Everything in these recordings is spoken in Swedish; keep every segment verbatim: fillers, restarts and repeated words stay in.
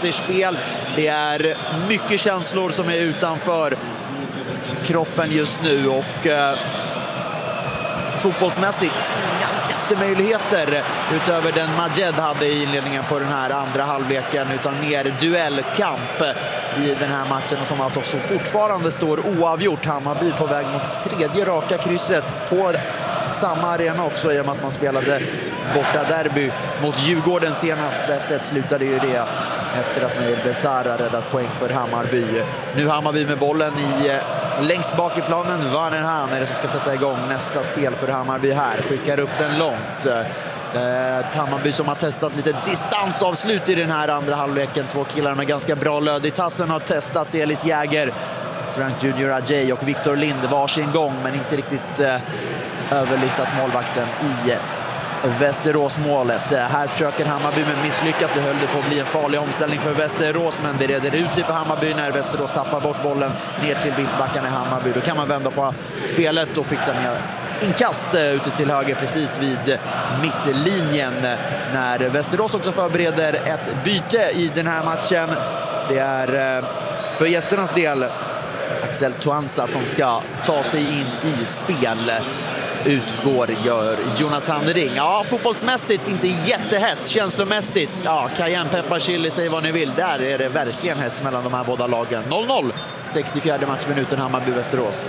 meters spel. Det är mycket känslor som är utanför kroppen just nu och eh, fotbollsmässigt inga jättemöjligheter utöver den Majed hade i inledningen på den här andra halvleken, utan mer duellkamp i den här matchen som alltså så fortfarande står oavgjort. Hammarby på väg mot tredje raka krysset på samma arena också, i och med att man spelade borta derby mot Djurgården senast. Det slutade ju det efter att Neil Besara räddat poäng för Hammarby. Nu Hammarby med bollen i längst bak i planen. Vanenham är det som ska sätta igång nästa spel för Hammarby här. Skickar upp den långt. Eh, Hammarby som har testat lite distansavslut i den här andra halvleken. Två killar med ganska bra löd i tassen har testat. Elis Jäger, Frank Junior Ajay och Victor Lind varsin gång, men inte riktigt eh, överlistat målvakten i Västerås-målet. Här försöker Hammarby men misslyckas. Det höll det på att bli en farlig omställning för Västerås, men det reder ut sig för Hammarby när Västerås tappar bort bollen ner till mittbackarna i Hammarby. Då kan man vända på spelet och fixa med inkast ute till höger precis vid mittlinjen när Västerås också förbereder ett byte i den här matchen. Det är för gästernas del Axel Tuansa som ska ta sig in i spel. Utgår gör Jonathan Ring. Ja, fotbollsmässigt inte jättehett. Känslomässigt, ja, cayenne pepper chili, säg vad ni vill. Där är det verkligen hett mellan de här båda lagen. noll noll, sextiofjärde matchminuten Hammarby-Västerås.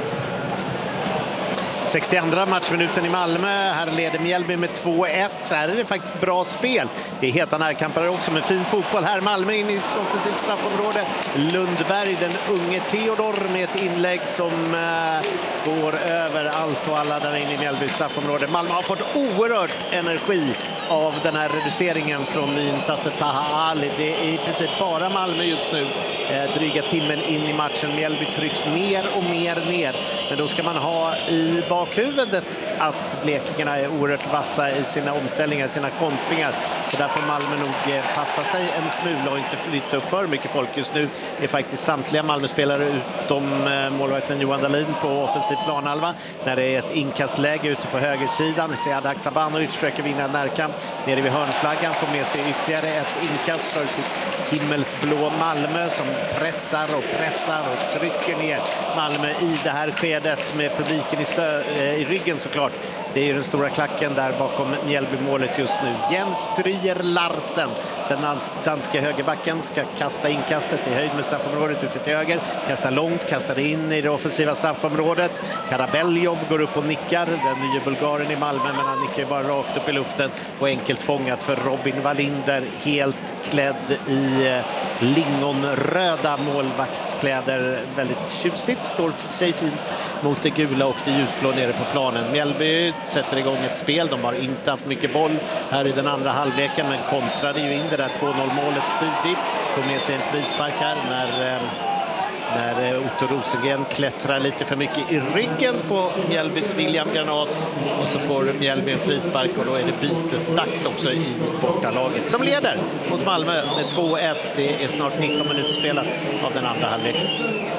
sextioandra matchminuten i Malmö. Här leder Mjällby med två ett. Så här är det faktiskt bra spel. Det är heta närkampare också med fin fotboll. Här Malmö in i offensivt straffområde. Lundberg, den unge Theodor med ett inlägg som äh, går över allt och alla där inne i Mjällby straffområde. Malmö har fått oerhört energi av den här reduceringen från nyinsatte Taha Ali. Det är i princip bara Malmö just nu. Eh, dryga timmen in i matchen. Mjällby trycks mer och mer ner. Men då ska man ha i bakhuvudet att blekingarna är oerhört vassa i sina omställningar, sina kontringar. Så där får Malmö nog eh, passa sig en smula och inte flytta upp för mycket folk. Just nu är faktiskt samtliga Malmö-spelare utom eh, målvakten Johan Dahlin på offensiv planhalva. När det är ett inkastläge ute på högersidan. Sead Haksabanovic försöker vinna närkamp. Nere vid hörnflaggan får med sig ytterligare ett inkast för sitt himmelsblå Malmö som pressar och pressar och trycker ner Malmö i det här skedet med publiken i, stö- i ryggen såklart. Det är ju den stora klacken där bakom Mjällby-målet just nu. Jens Stryger Larsen, den dans- danska högerbacken, ska kasta inkastet i höjd med straffområdet ute till höger. Kastar långt, kastar in i det offensiva straffområdet. Karabeljov går upp och nickar. Den nya bulgaren i Malmö, men han nickar ju bara rakt upp i luften och enkelt fångat för Robin Wallinder, helt klädd i lingonröda målvaktskläder. Väldigt tjusigt, står sig fint mot det gula och det ljusblå nere på planen. Mjällby sätter igång ett spel. De har inte haft mycket boll här i den andra halvleken, men kontrade ju in det där två noll målet tidigt. Får med sig en frispark här när när Otto Rosengren klättrar lite för mycket i ryggen på Mjällbys William Granat, och så får Mjällby en frispark och då är det bytesdags också i bortalaget som leder mot Malmö med två ett. Det är snart nitton minuter spelat av den andra halvleken.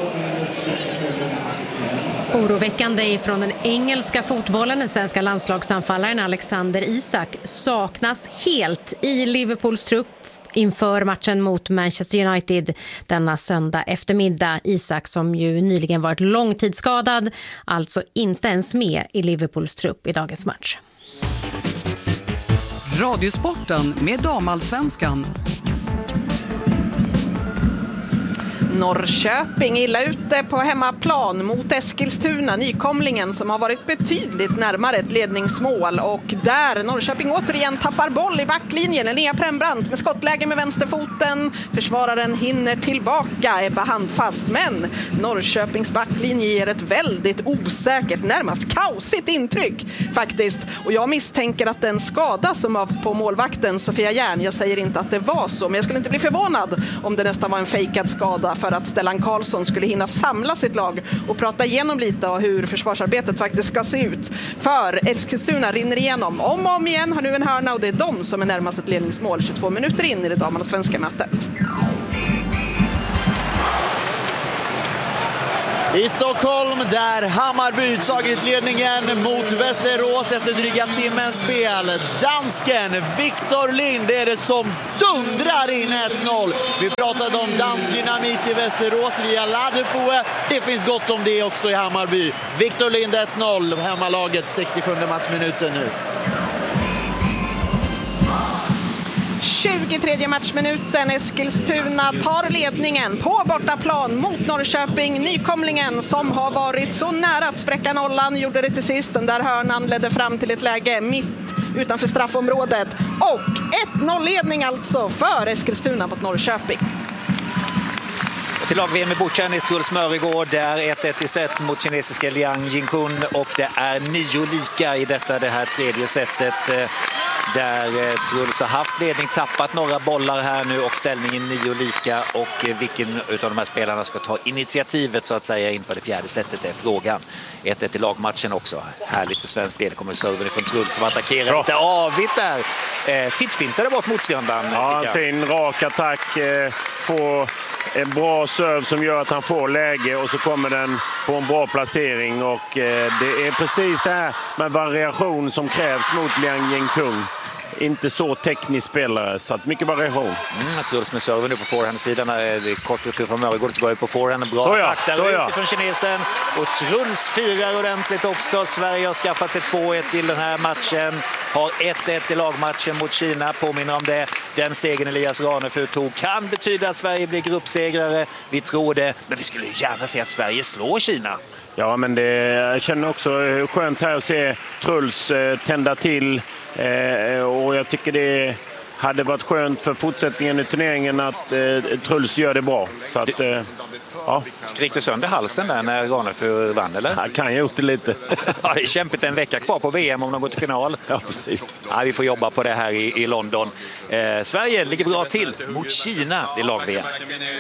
Oroväckande ifrån den engelska fotbollen. Den svenska landslagsanfallaren Alexander Isak saknas helt i Liverpools trupp inför matchen mot Manchester United denna söndag eftermiddag. Isak, som ju nyligen varit långtidsskadad, alltså inte ens med i Liverpools trupp i dagens match. Radiosporten med Damallsvenskan. Norrköping illa ute på hemmaplan mot Eskilstuna, nykomlingen som har varit betydligt närmare ett ledningsmål, och där Norrköping återigen tappar boll i backlinjen. Linnea Prembrandt med skottläge med vänsterfoten, försvararen hinner tillbaka, Ebba handfast, men Norrköpings backlinje ger ett väldigt osäkert, närmast kaosigt intryck faktiskt, och jag misstänker att den skada som var på målvakten Sofia Järn, jag säger inte att det var så, men jag skulle inte bli förvånad om det nästan var en fejkad skada, för att Stellan Karlsson skulle hinna samla sitt lag och prata igenom lite av hur försvarsarbetet faktiskt ska se ut. För Eskilstuna rinner igenom om och om igen, har nu en hörna, och det är de som är närmast ett ledningsmål tjugotvå minuter in i det damernas svenska mötet. I Stockholm där Hammarby tagit ledningen mot Västerås efter dryga timmens spel. Dansken Victor Lind är det som dundrar in ett noll. Vi pratade om dansk dynamit i Västerås via Ladefue. Det finns gott om det också i Hammarby. Victor Lind ett noll, hemmalaget sextiosjunde matchminuten nu. tjugotredje matchminuten. Eskilstuna tar ledningen på bortaplan mot Norrköping. Nykomlingen som har varit så nära att spräcka nollan gjorde det till sist. Den där hörnan ledde fram till ett läge mitt utanför straffområdet. Och ett noll-ledning alltså för Eskilstuna mot Norrköping. Till lag-V M i bordtennis, Truls Mörgård. Det är ett ett i set mot kinesiska Liang Jinkun och det är nio lika i detta det här tredje setet. Där Truls har haft ledning, tappat några bollar här nu och ställningen nio lika. Och vilken utav de här spelarna ska ta initiativet så att säga inför det fjärde setet är frågan. ett ett i lagmatchen också. Härligt för svensk del. Kommer serven från Truls som attackerar Bra. lite avigt där. Eh, tittfintade bort motståndaren. Ja, en fin rak attack. Eh, får en bra serv som gör att han får läge och så kommer den på en bra placering. Och eh, det är precis det här med variation som krävs mot Liang Jinkun. Inte så teknisk spelare, så att mycket variation. Mm, Truls med serven nu på forehandsidan. Det är kort retur från Mörgård så går på forehand. Bra attack där utifrån kinesen. Och Truls firar ordentligt också. Sverige har skaffat sig två ett i den här matchen. Har ett ett i lagmatchen mot Kina. Påminner om det. Den segern Elias Ranefur tog kan betyda att Sverige blir gruppsegrare. Vi tror det. Men vi skulle gärna se att Sverige slår Kina. Ja, men det, jag känner också skönt här att se Truls eh, tända till. Eh, och jag tycker det hade varit skönt för fortsättningen i turneringen att eh, Truls gör det bra. Så att, eh, ja. Skrik du sönder halsen där när Ranefur vann, eller? Han kan ju gjort det lite. Ja, det är kämpigt en vecka kvar på V M om de går till final. Ja, precis. Ja, vi får jobba på det här i, i London. Eh, Sverige ligger bra till mot Kina i lag-V M.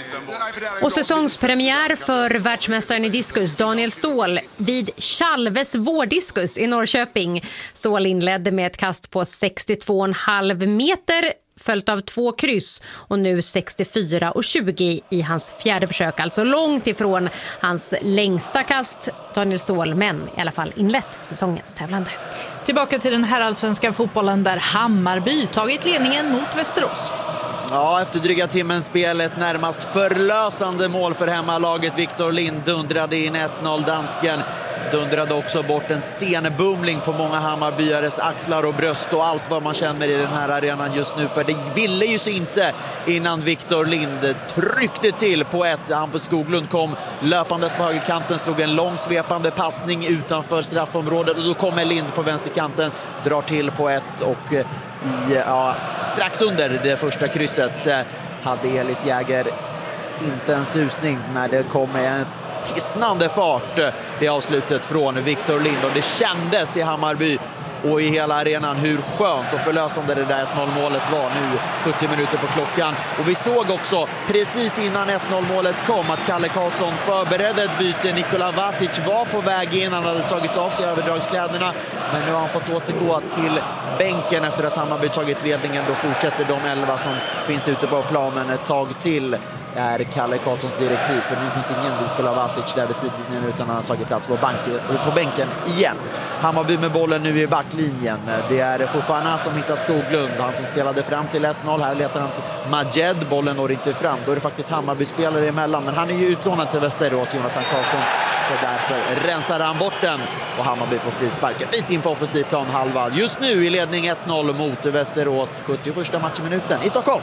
Och säsongspremiär för världsmästaren i diskus Daniel Ståhl vid Chalves vårdiskus i Norrköping. Ståhl inledde med ett kast på sextiotvå komma fem meter följt av två kryss och nu sextiofyra och tjugo i hans fjärde försök. Alltså långt ifrån hans längsta kast, Daniel Ståhl, men i alla fall inlett säsongens tävlande. Tillbaka till den här allsvenska fotbollen där Hammarby tagit ledningen mot Västerås. Ja, efter dryga timmens spel ett närmast förlösande mål för hemmalaget. Victor Lind dundrade in ett noll. Dansken dundrade också bort en stenbumling på många Hammarbyares axlar och bröst och allt vad man känner i den här arenan just nu. För det ville ju sig inte innan Victor Lind tryckte till på ett. Hampus Skoglund kom löpandes på högerkanten, slog en lång svepande passning utanför straffområdet och då kommer Lind på vänsterkanten, drar till på ett och i, ja, strax under det första krysset hade Elis Jäger inte en susning när det kom en hisnande fart, det avslutet från Victor Lind, och det kändes i Hammarby och i hela arenan hur skönt och förlösande det där ett noll-målet var nu sjuttio minuter på klockan. Och vi såg också precis innan ett noll-målet kom att Kalle Karlsson förberedde ett byte. Nikola Vasic var på väg in, han hade tagit av sig överdragskläderna, men nu har han fått återgå till bänken efter att Hammarby tagit ledningen. Då fortsätter de elva som finns ute på planen ett tag till, är Kalle Karlssons direktiv, för nu finns ingen Nikola Vasic där vid sidlinjen utan han har tagit plats på, banken, på bänken igen. Hammarby med bollen nu i backlinjen. Det är Fofana som hittar Skoglund, han som spelade fram till ett noll. Här letar han till Majed, bollen når inte fram. Då är det faktiskt Hammarby-spelare emellan, men han är ju utlånad till Västerås, Jonathan Karlsson, så därför rensar han bort den och Hammarby får frisparken bit in på offensiv plan halva. Just nu i ledning ett noll mot Västerås, sjuttioförsta matchminuten i Stockholm.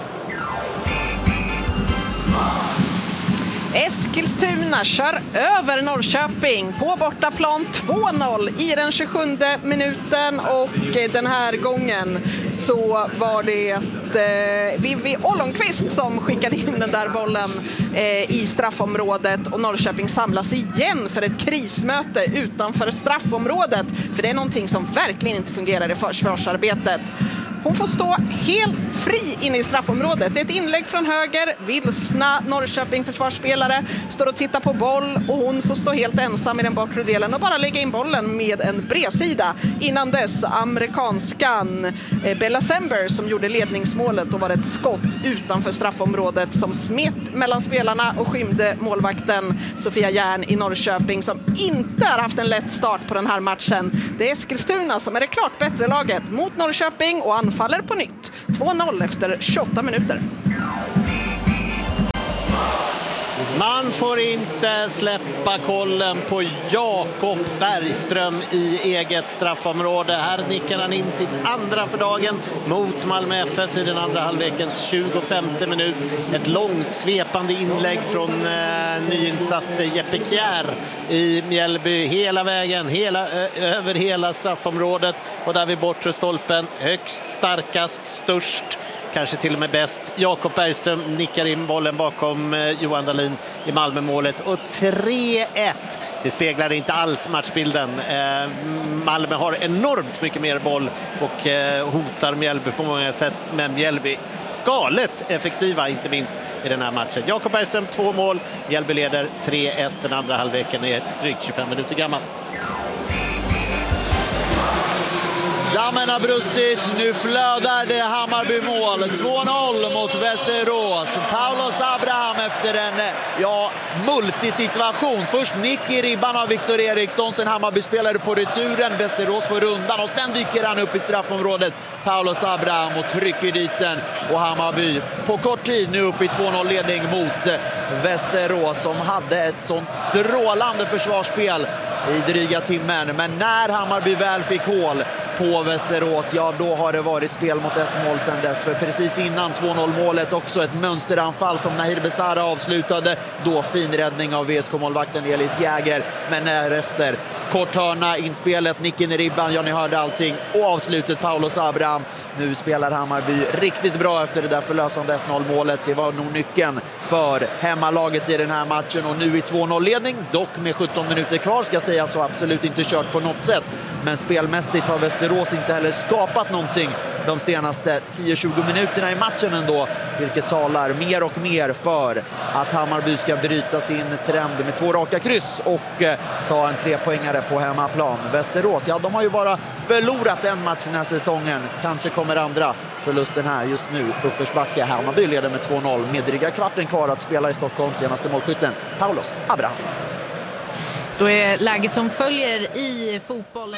Eskilstuna kör över Norrköping på bortaplan två noll i den tjugosjunde minuten, och den här gången så var det eh, Vivi Ollonqvist som skickade in den där bollen eh, i straffområdet, och Norrköping samlas igen för ett krismöte utanför straffområdet, för det är någonting som verkligen inte fungerar i försvarsarbetet. Hon får stå helt fri inne i straffområdet. Det är ett inlägg från höger. Vilsna Norrköping försvarsspelare står och tittar på boll och hon får stå helt ensam i den bortre delen och bara lägga in bollen med en bredsida. Innan dess amerikanskan Bella Sember som gjorde ledningsmålet och var ett skott utanför straffområdet som smet mellan spelarna och skymde målvakten Sofia Järn i Norrköping som inte har haft en lätt start på den här matchen. Det är Eskilstuna som är det klart bättre laget mot Norrköping och anfaller på nytt. två noll efter tjugoåtta minuter. Man får inte släppa kollen på Jakob Bergström i eget straffområde. Här nickar han in sitt andra för dagen mot Malmö F F i den andra halvlekens tjugofemte minut. Ett långt svepande inlägg från eh, nyinsatte Jeppe Kjär i Mjällby hela vägen, hela, ö, över hela straffområdet och där vid bortre stolpen högst, starkast, störst. Kanske till och med bäst. Jakob Bergström nickar in bollen bakom eh, Johan Dahlin i Malmö-målet. Och tre ett. Det speglar inte alls matchbilden. Eh, Malmö har enormt mycket mer boll och eh, hotar Mjällby på många sätt. Men Mjällby galet effektiva, inte minst i den här matchen. Jakob Bergström, två mål. Mjällby leder tre ett. Den andra halvleken är drygt tjugofem minuter gammal. Dammen har brustit, nu flödar det Hammarby-mål. två noll mot Västerås. Paulos Abraham efter en ja, multisituation. Först nick i ribban av Viktor Eriksson, sen Hammarby-spelare på returen. Västerås får rundan och sen dyker han upp i straffområdet. Paulos Abraham och trycker dit den. Och Hammarby på kort tid nu upp i två noll-ledning mot Västerås som hade ett sånt strålande försvarsspel i dryga timmen. Men när Hammarby väl fick hål på Västerås, ja då har det varit spel mot ett mål sedan dess. För precis innan två noll-målet också ett mönsteranfall som Nahir Besara avslutade. Då fin räddning av V S K-målvakten Elis Jäger. Men därefter kort hörna, inspelet, nicken i ribban, ja ni hörde allting. Och avslutet Paulos Abraham. Nu spelar Hammarby riktigt bra efter det där förlösande ett noll-målet. Det var nog nyckeln för hemmalaget i den här matchen. Och nu i två noll-ledning, dock med sjutton minuter kvar ska säga, så absolut inte kört på något sätt. Men spelmässigt har Västerås inte heller skapat någonting de senaste tio tjugo minuterna i matchen ändå. Vilket talar mer och mer för att Hammarby ska bryta sin trend med två raka kryss och eh, ta en trepoängare på hemmaplan. Västerås, ja de har ju bara förlorat en match den här säsongen. Kanske kommer andra förlusten här just nu. Uppförsbacke, Hammarby leder med två noll med dryga kvarten kvar att spela i Stockholm. Senaste målskytten Paulos Abraham. Då är läget som följer i fotbollen.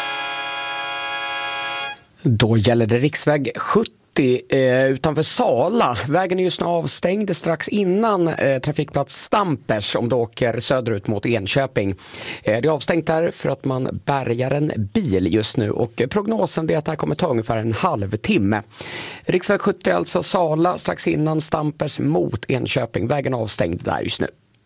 Då gäller det riksväg sjuttio eh, utanför Sala. Vägen är just nu avstängd strax innan eh, trafikplats Stampers om du åker söderut mot Enköping. Eh, det är avstängt här för att man bärgar en bil just nu och prognosen är att det här kommer ta ungefär en halvtimme. Riksväg sjuttio alltså Sala strax innan Stampers mot Enköping. Vägen är avstängd där just nu.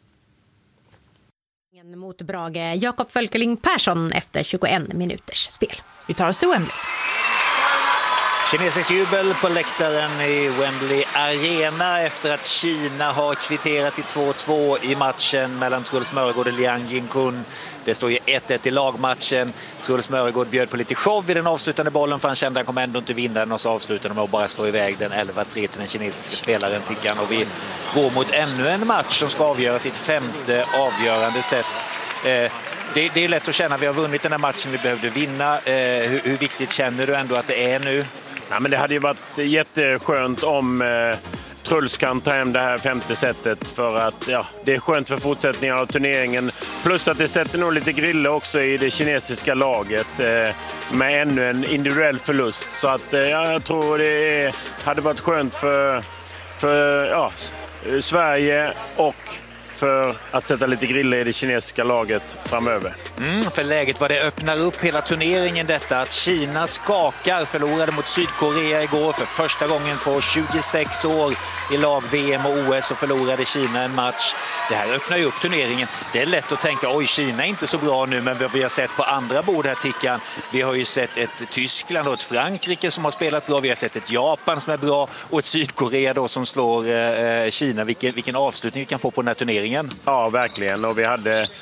Mot Brage, Jakob Fölkeling Persson efter tjugoen minuters spel. Vi tar oss till Wembley. Kinesisk jubel på läktaren i Wembley Arena efter att Kina har kvitterat till två två i matchen mellan Truls Mörgård och Liang Jinkun. Det står ju ett ett i lagmatchen. Truls Mörgård bjöd på lite show vid den avslutande bollen för han kände att han kommer ändå inte vinna den och så avslutade de att bara slå iväg den elva tre till den kinesiska spelaren Tickan. Och vi går mot ännu en match som ska avgöra sitt femte avgörande set. Eh, det, det är lätt att känna att vi har vunnit den här matchen vi behövde vinna. Eh, hur, hur viktigt känner du ändå att det är nu? Ja, men det hade ju varit jätteskönt om eh, Truls kan ta hem det här femte setet för att ja, det är skönt för fortsättningen av turneringen. Plus att det sätter nog lite grille också i det kinesiska laget eh, med ännu en individuell förlust. Så att eh, jag tror det är, hade varit skönt för, för ja, Sverige och för att sätta lite griller i det kinesiska laget framöver. Mm, för läget vad det öppnar upp hela turneringen detta att Kina skakar, förlorade mot Sydkorea igår för första gången på tjugosex år i lag-V M och O S och förlorade Kina en match. Det här öppnar ju upp turneringen. Det är lätt att tänka, oj Kina är inte så bra nu, men vi har sett på andra bord här Tickan. Vi har ju sett ett Tyskland och ett Frankrike som har spelat bra, vi har sett ett Japan som är bra och ett Sydkorea då som slår eh, Kina. Vilken, vilken avslutning vi kan få på den här turneringen. Ja, verkligen. Och vi hade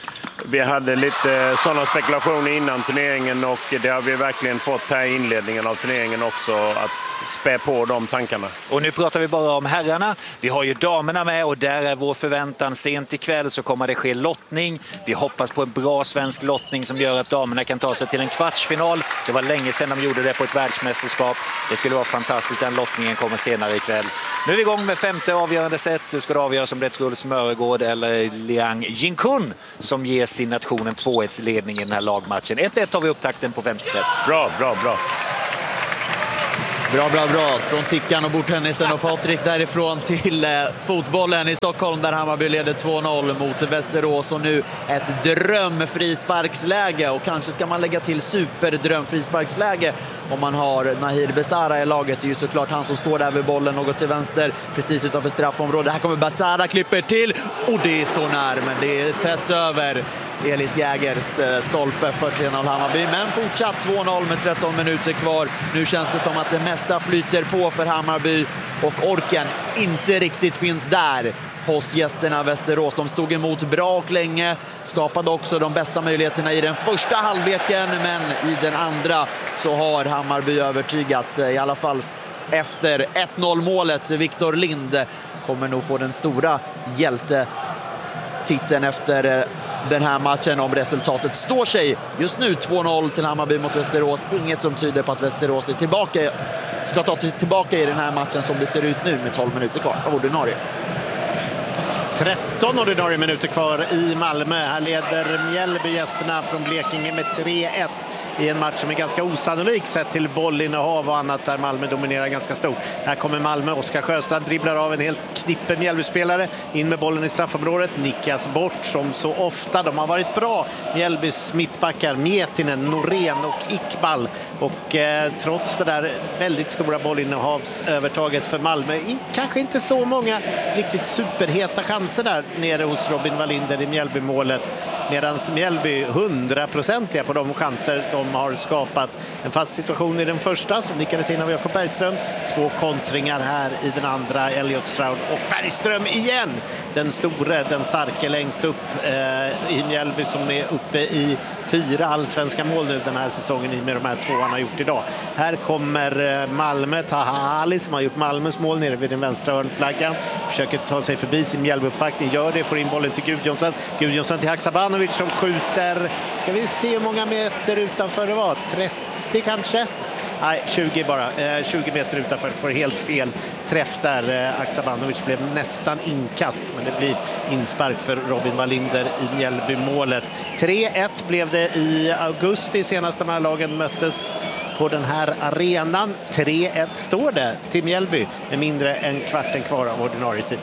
vi hade lite sådana spekulationer innan turneringen och det har vi verkligen fått här i inledningen av turneringen också, att spä på de tankarna. Och nu pratar vi bara om herrarna. Vi har ju damerna med och där är vår förväntan. Sent ikväll så kommer det ske lottning. Vi hoppas på en bra svensk lottning som gör att damerna kan ta sig till en kvartsfinal. Det var länge sedan de gjorde det på ett världsmästerskap. Det skulle vara fantastiskt. Den lottningen kommer senare ikväll. Nu är vi igång med femte avgörande set. Nu ska det avgöras om det är Truls Mörgård eller Liang Jinkun som ger sin nation en två ett ledning i den här lagmatchen. ett ett har vi upptakten på femte set. Bra, bra, bra. Bra, bra, bra. Från Tickan och bordtennisen och Patrik därifrån till eh, fotbollen i Stockholm där Hammarby leder två noll mot Västerås och nu ett drömfrisparksläge och kanske ska man lägga till superdrömfrisparksläge om man har Nahir Besara i laget. Det är ju såklart han som står där vid bollen något till vänster precis utanför straffområdet. Här kommer Besara, klipper till och det är så när, men det är tätt över Elis Jägers stolpe för tre noll Hammarby, men fortsatt två noll med tretton minuter kvar. Nu känns det som att det mesta flyter på för Hammarby och orken inte riktigt finns där hos gästerna Västerås. De stod emot bra och länge, skapade också de bästa möjligheterna i den första halvleken, men i den andra så har Hammarby övertygat, i alla fall efter ett noll målet. Viktor Lind kommer nog få den stora hjälte titeln efter den här matchen om resultatet står sig. Just nu två noll till Hammarby mot Västerås. Inget som tyder på att Västerås är tillbaka, ska ta tillbaka i den här matchen som det ser ut nu med tolv minuter kvar av ordinarie. tretton ordinarie minuter kvar i Malmö. Här leder Mjällby gästerna från Blekinge med tre ett i en match som är ganska osannolik sett till bollinnehav och annat där Malmö dominerar ganska stort. Här kommer Malmö, Oskar Sjöstrand dribblar av en helt knippe Mjällby-spelare in med bollen i straffområdet, nickas bort som så ofta. De har varit bra, Mjällbys mittbackar Mietinen, Norén och Iqbal, och eh, trots det där väldigt stora bollinnehavsövertaget för Malmö, i, kanske inte så många riktigt superheta chanser där nere hos Robin Wallinder i Mjällby-målet, medan Mjällby hundraprocentiga på de chanser de har skapat. En fast situation i den första som nickades in av Jakob Bergström, två kontringar här i den andra, Elliot Stroud och Bergström igen, den store, den starke längst upp eh, i Mjällby som är uppe i fyra allsvenska mål nu den här säsongen i med de här två han har gjort idag. Här kommer Malmö, Taha Ali som har gjort Malmös mål nere vid den vänstra hörnflaggan, försöker ta sig förbi sin Mjällby-uppfattning, gör det, får in bollen till Gudjonsson, Gudjonsson till Haksabanovic som skjuter, ska vi se hur många meter utanför det var, trettio kanske? Nej, tjugo bara. Eh, tjugo meter utanför, får helt fel träff där. Eh, Haksabanovic blev nästan inkast, men det blir inspark för Robin Wallinder i Mjällby-målet. tre ett blev det i augusti senast de här lagen möttes på den här arenan. tre ett står det till Mjällby med mindre än kvarten kvar av ordinarie tid.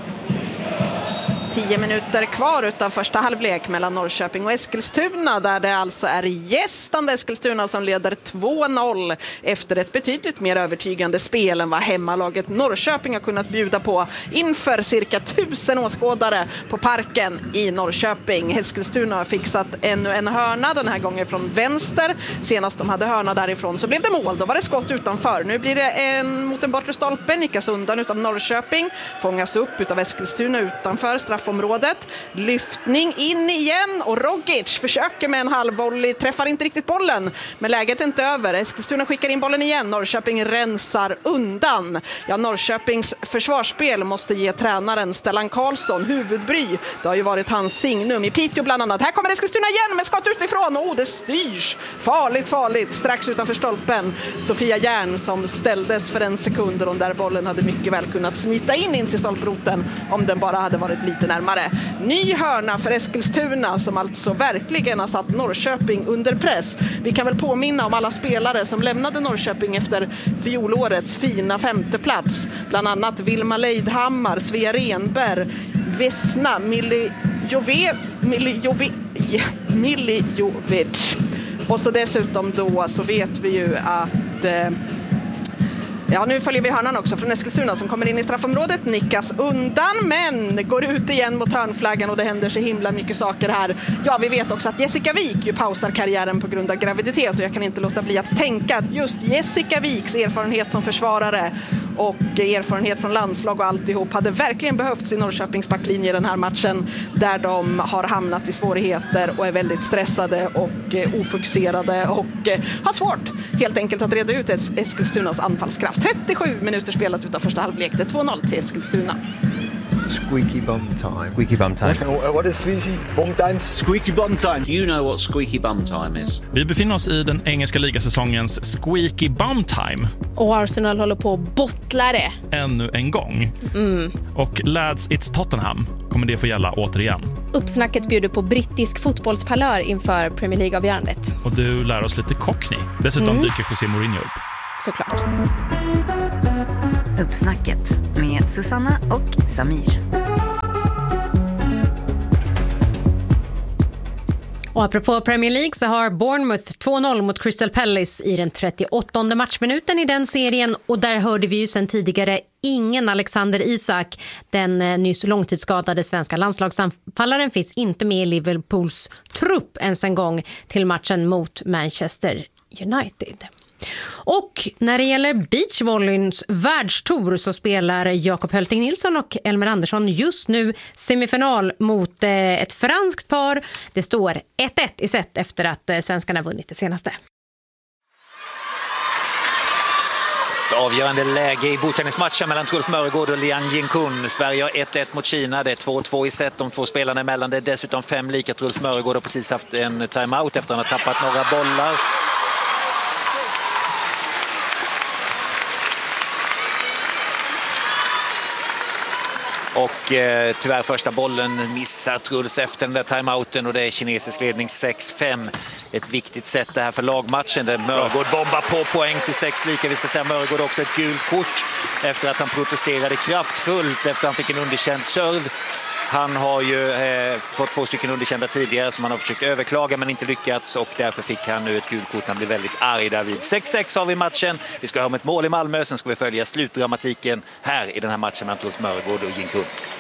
Tio minuter kvar utav första halvlek mellan Norrköping och Eskilstuna, där det alltså är gästande Eskilstuna som leder två noll efter ett betydligt mer övertygande spel än vad hemmalaget Norrköping har kunnat bjuda på inför cirka tusen åskådare på Parken i Norrköping. Eskilstuna har fixat ännu en hörna, den här gången från vänster. Senast de hade hörna därifrån så blev det mål, då var det skott utanför. Nu blir det en mot en bortre stolpe, nickas undan utav Norrköping, fångas upp utav Eskilstuna utanför straff området. Lyftning in igen och Rogic försöker med en halvvolley, träffar inte riktigt bollen, men läget är inte över. Eskilstuna skickar in bollen igen, Norrköping rensar undan. Ja, Norrköpings försvarsspel måste ge tränaren Stellan Karlsson huvudbry. Det har ju varit hans signum i Piteå bland annat. Här kommer Eskilstuna igen med skott utifrån. Oh, det styrs. Farligt, farligt. Strax utanför stolpen. Sofia Järn som ställdes för en sekund och där bollen hade mycket väl kunnat smita in in till stolproten om den bara hade varit lite närmare. Ny hörna för Eskilstuna som alltså verkligen har satt Norrköping under press. Vi kan väl påminna om alla spelare som lämnade Norrköping efter fjolårets fina femteplats. Bland annat Vilma Leidhammar, Svea Renberg, Vesna, Miljove, Miljove, Miljovic. Och så dessutom då så vet vi ju att eh, Ja, nu följer vi hörnan också från Eskilstuna som kommer in i straffområdet, nickas undan men går ut igen mot hörnflaggan och det händer så himla mycket saker här. Ja, vi vet också att Jessica Wik ju pausar karriären på grund av graviditet och jag kan inte låta bli att tänka att just Jessica Wiks erfarenhet som försvarare och erfarenhet från landslag och alltihop hade verkligen behövts i Norrköpings backlinje i den här matchen där de har hamnat i svårigheter och är väldigt stressade och ofokuserade och har svårt helt enkelt att reda ut Eskilstunas anfallskraft. trettiosju minuter spelat utav första halvlek. Det är två noll till Eskilstuna. Squeaky bum time. Squeaky bum time. What is squeaky bum time? Squeaky bum time. Do you know what squeaky bum time is? Vi befinner oss i den engelska ligasäsongens squeaky bum time. Och Arsenal håller på att bottla det. Ännu en gång. Mm. Och lads, it's Tottenham. Kommer det få gälla återigen? Uppsnacket bjuder på brittisk fotbollspalör inför Premier League-avgörandet. Och du lär oss lite Cockney. Dessutom mm. dyker José Mourinho upp. Såklart. Uppsnacket med Susanna och Samir. Och apropå Premier League så har Bournemouth två noll mot Crystal Palace i den trettioåttonde matchminuten i den serien. Och där hörde vi ju sedan tidigare ingen Alexander Isak. Den nyss långtidsskadade svenska landslagsanfallaren finns inte med i Liverpools trupp ens en gång till matchen mot Manchester United. Och när det gäller beachvolleyns världstour så spelar Jakob Hölting Nilsson och Elmer Andersson just nu semifinal mot ett franskt par. Det står ett ett i set efter att svenskarna vunnit det senaste. Ett avgörande läge i bordtennismatchen mellan Truls Mörgård och Liang Jinkun. Sverige har ett ett mot Kina. Det är två två i set. De två spelarna emellan. Det är dessutom fem lika. Truls Mörgård har precis haft en timeout efter att han har tappat några bollar. Och eh, tyvärr första bollen missar Truls efter den där timeouten och det är kinesisk ledning sex fem. Ett viktigt sätt det här för lagmatchen där Mörgård bombar på poäng till sex lika. Vi ska säga Mörgård också ett gult kort efter att han protesterade kraftfullt efter att han fick en underkänd serve. Han har ju eh, fått två stycken underkända tidigare som han har försökt överklaga men inte lyckats och därför fick han nu ett gult kort. Han blir väldigt arg där vid. sex sex har vi matchen. Vi ska ha om ett mål i Malmö. Sen ska vi följa slutdramatiken här i den här matchen mellan Truls Mörgård och Jinkun.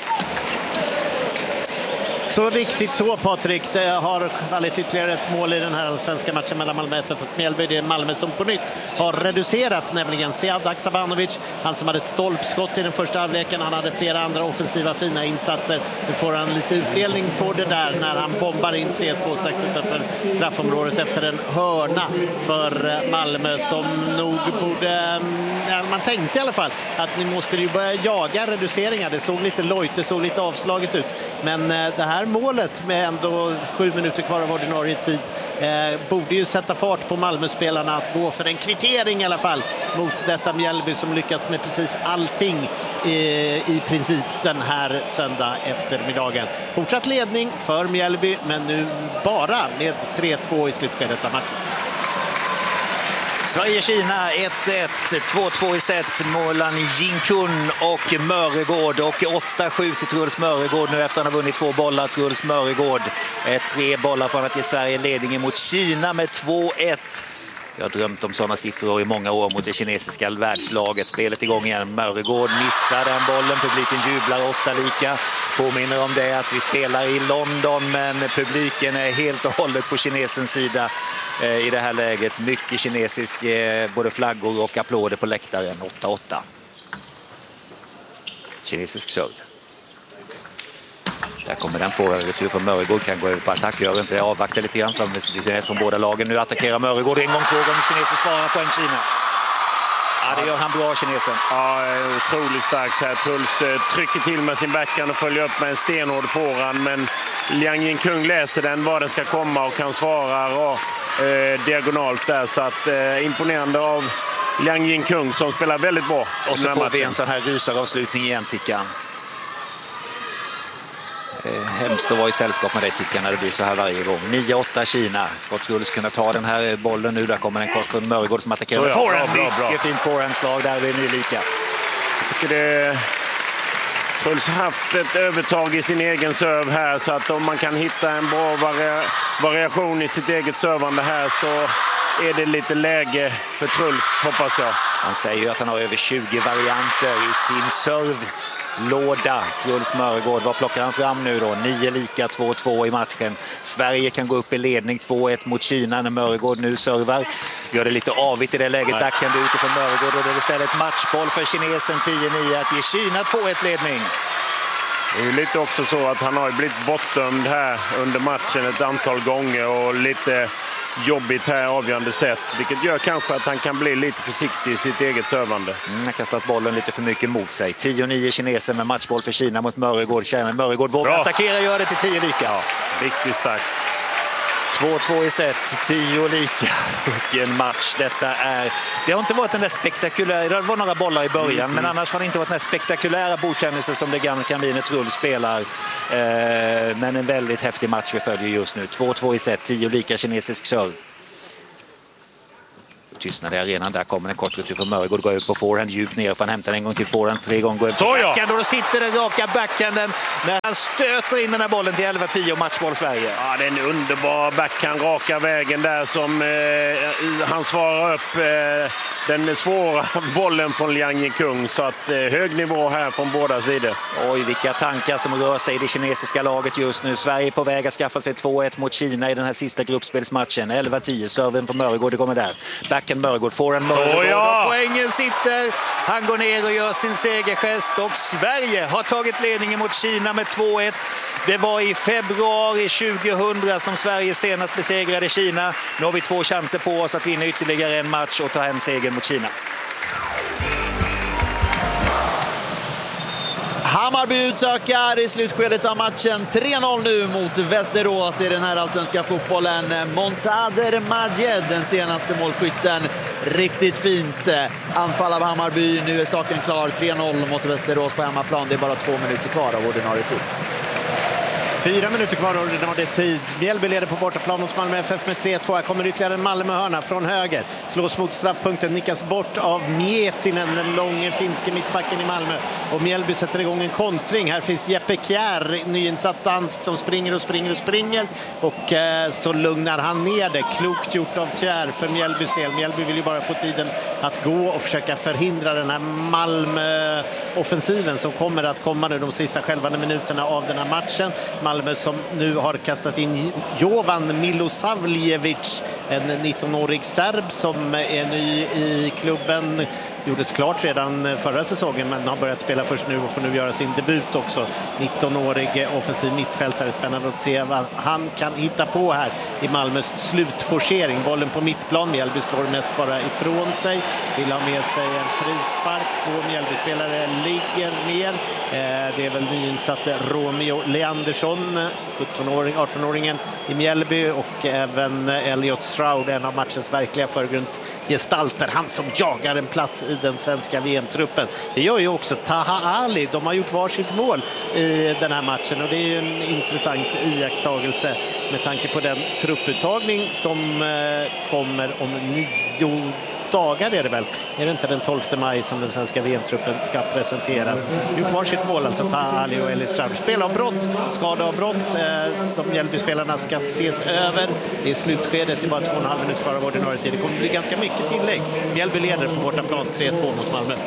Så riktigt så, Patrik. Det har fallit ytterligare ett mål i den här svenska matchen mellan Malmö F F och Mjällby. Det är Malmö som på nytt har reducerat, nämligen Sead Aksabanovic. Han som hade ett stolpskott i den första halvleken. Han hade flera andra offensiva fina insatser. Nu får han lite utdelning på det där när han bombar in tre två strax utanför straffområdet efter en hörna för Malmö som nog borde... Ja, man tänkte i alla fall att ni måste ju börja jaga reduceringar. Det såg lite lojt, det såg lite avslaget ut. Men det här målet med ändå sju minuter kvar av ordinarie tid eh, borde ju sätta fart på Malmö-spelarna att gå för en kvittering i alla fall mot detta Mjällby som lyckats med precis allting i, i princip den här söndag eftermiddagen. Fortsatt ledning för Mjällby men nu bara med tre två i slutskedet av matchen. Sverige-Kina ett ett, två två i set mellan Jinkun och Mörgård och åtta sju till Truls Mörgård nu efter att han har vunnit två bollar. Truls Mörgård tre bollar från att ge Sverige ledningen mot Kina med två ett. Jag har drömt om sådana siffror i många år mot det kinesiska världslaget. Spelet igång igen. Mörgård missar den bollen. Publiken jublar åtta lika. Påminner om det att vi spelar i London men publiken är helt och hållet på kinesens sida eh, i det här läget. Mycket kinesisk, eh, både flaggor och applåder på läktaren. åtta åtta. Kinesisk serve. Där kommer den på retur från Mörgård, kan gå över på attack, gör inte det, avvaktar lite grann från båda lagen. Nu attackerar Mörgård en gång, två gånger, kinesisk svarar poäng Kina. Ja, det gör han bra, kinesen. Ja, otroligt starkt här. Truls trycker till med sin backhand och följer upp med en stenhård forehand, men Liang Jinkun läser den, var den ska komma och kan svara och, eh, diagonalt där, så att eh, imponerande av Liang Jinkun som spelar väldigt bra. Och så får vi en sån här rysaravslutning igen, Tickan. Hemskt att vara i sällskap med dig, Tickan, när det blir så här varje gång. nio åtta Kina. Skott skulle kunna ta den här bollen nu. Där kommer en kort från Mörgård som attackerar. Ja, bra, bra, bra. Mycket fint forehandslag där vid nylika. Jag tycker det... Truls har haft ett övertag i sin egen serv här, så att om man kan hitta en bra vari- variation i sitt eget servande här så är det lite läge för Truls, hoppas jag. Han säger ju att han har över tjugo varianter i sin servelåda. Truls Mörgård, vad plockar han fram nu då? Nio lika, två två i matchen. Sverige kan gå upp i ledning två ett mot Kina när Mörgård nu servar. Gör det lite avigt i det läget, backhand utifrån Mörgård, och det är istället matchboll för kinesen tio nio att ge Kina två ett ledning. Det är ju lite också så att han har blivit bortdömd här under matchen ett antal gånger och lite jobbigt här avgörande sätt, vilket gör kanske att han kan bli lite försiktig i sitt eget servande. Mm, han har kastat bollen lite för mycket mot sig. tio nio kinesen med matchboll för Kina mot Mörgård. Mörgård vågar Bra. attackera, gör det till tio lika. Ja, riktigt starkt. två två i set, tio lika och en match. Detta är, det har inte varit den där spektakulära, det var några bollar i början, mm. men annars har det inte varit den spektakulära bordkännelse som det gamla kan bli när Trull spelar. Eh, men en väldigt häftig match vi följer just nu. två två i set, tio lika kinesisk serve. Tystnad i arenan, där kommer en kort ut för Mörgård, går ut på forehand djupt ner för han hämtar en gång till forehand, tre gånger går ut på backhand och då sitter den raka backhanden när han stöter in den här bollen till elva tio och matchboll Sverige. Ja, det är en underbar backhand raka vägen där som eh, han svarar upp eh, den svåra bollen från Liang Yikung, så att eh, hög nivå här från båda sidor. Oj, vilka tankar som rör sig i det kinesiska laget just nu. Sverige på väg att skaffa sig två ett mot Kina i den här sista gruppspelsmatchen. elva tio, serven från Mörgård, det kommer där. Backhand Mörgård, får en Mörgård, oh, ja. och poängen sitter. Han går ner och gör sin segergest och Sverige har tagit ledningen mot Kina med två ett. Det var i februari tjugohundra som Sverige senast besegrade Kina. Nu har vi två chanser på oss att vinna ytterligare en match och ta hem segern mot Kina. Hammarby utökar i slutskedet av matchen. tre noll nu mot Västerås i den här allsvenska fotbollen. Montader Majed, den senaste målskytten. Riktigt fint anfall av Hammarby. Nu är saken klar. tre noll mot Västerås på hemmaplan. Det är bara två minuter kvar av ordinarie tid. Fyra minuter kvar och det var det tid. Mjällby leder på bortaplan mot Malmö F F med tre två. Här kommer ytterligare en Malmö-hörna från höger. Slås mot straffpunkten, nickas bort av Mietinen, den långa finske mittbacken i Malmö. Och Mjällby sätter igång en kontring. Här finns Jeppe Kjær, nyinsatt dansk, som springer och springer och springer. Och eh, så lugnar han ner det. Klokt gjort av Kjær för Mjällbys del. Mjällby vill ju bara få tiden att gå och försöka förhindra den här Malmö-offensiven som kommer att komma nu de sista självande minuterna av den här matchen. Malmö som nu har kastat in Jovan Milosavljevic, en nittonårig serb som är ny i klubben. Gjordes klart redan förra säsongen men har börjat spela först nu och får nu göra sin debut också. nittonårig offensiv mittfältare. Spännande att se vad han kan hitta på här i Malmös slutforcering. Bollen på mittplan. Mjällby slår mest bara ifrån sig. Vill ha med sig en frispark. Två Mjällby-spelare ligger ner. Det är väl nyinsatte Romeo Leandersson, sjuttonåring, artonåringen i Mjällby, och även Elliot Stroud, en av matchens verkliga förgrundsgestalter. Han som jagar en plats i den svenska V M-truppen. Det gör ju också Taha Ali. De har gjort varsitt mål i den här matchen och det är ju en intressant iakttagelse med tanke på den trupputtagning som kommer om nio dagar är det väl. Är det inte den tolfte maj som den svenska V M-truppen ska presenteras? Gjort varsitt mål, alltså Taha Ali och Elliot Stroud. Spelavbrott, skadeavbrott. De Mjällby-spelarna ska ses över. Det är slutskedet, det är bara två och en halv minut kvar av ordinarie tid. Det kommer bli ganska mycket tillägg. Mjällby leder på bortaplan tre två mot Malmö.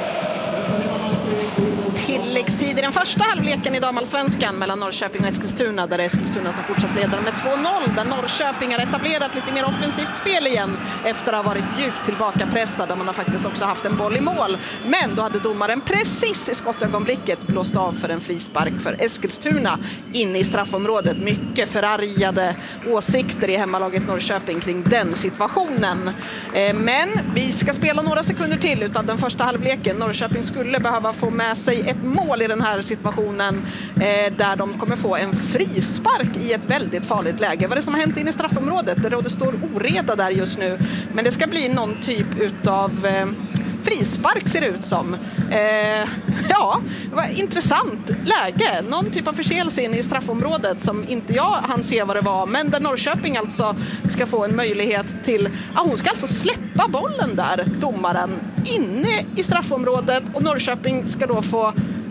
Tilläggstid i den första halvleken i damallsvenskan mellan Norrköping och Eskilstuna, där det är Eskilstuna som fortsatt leder med två noll, där Norrköping har etablerat lite mer offensivt spel igen efter att ha varit djupt tillbakapressad, där man har faktiskt också haft en boll i mål. Men då hade domaren precis i skottögonblicket blåst av för en frispark för Eskilstuna inne i straffområdet. Mycket förargade åsikter i hemmalaget Norrköping kring den situationen. Men vi ska spela några sekunder till utav den första halvleken. Norrköping skulle behöva få med sig ett mål i den här situationen eh, där de kommer få en frispark i ett väldigt farligt läge. Vad är det som har hänt in i straffområdet? Det råder stor oreda där just nu. Men det ska bli någon typ utav eh, frispark ser det ut som. Eh, ja, det var intressant läge. Någon typ av förseelse in i straffområdet som inte jag hann se vad det var. Men där Norrköping alltså ska få en möjlighet till... Ja, hon ska alltså släppa bollen där, domaren, inne i straffområdet. Och Norrköping ska då få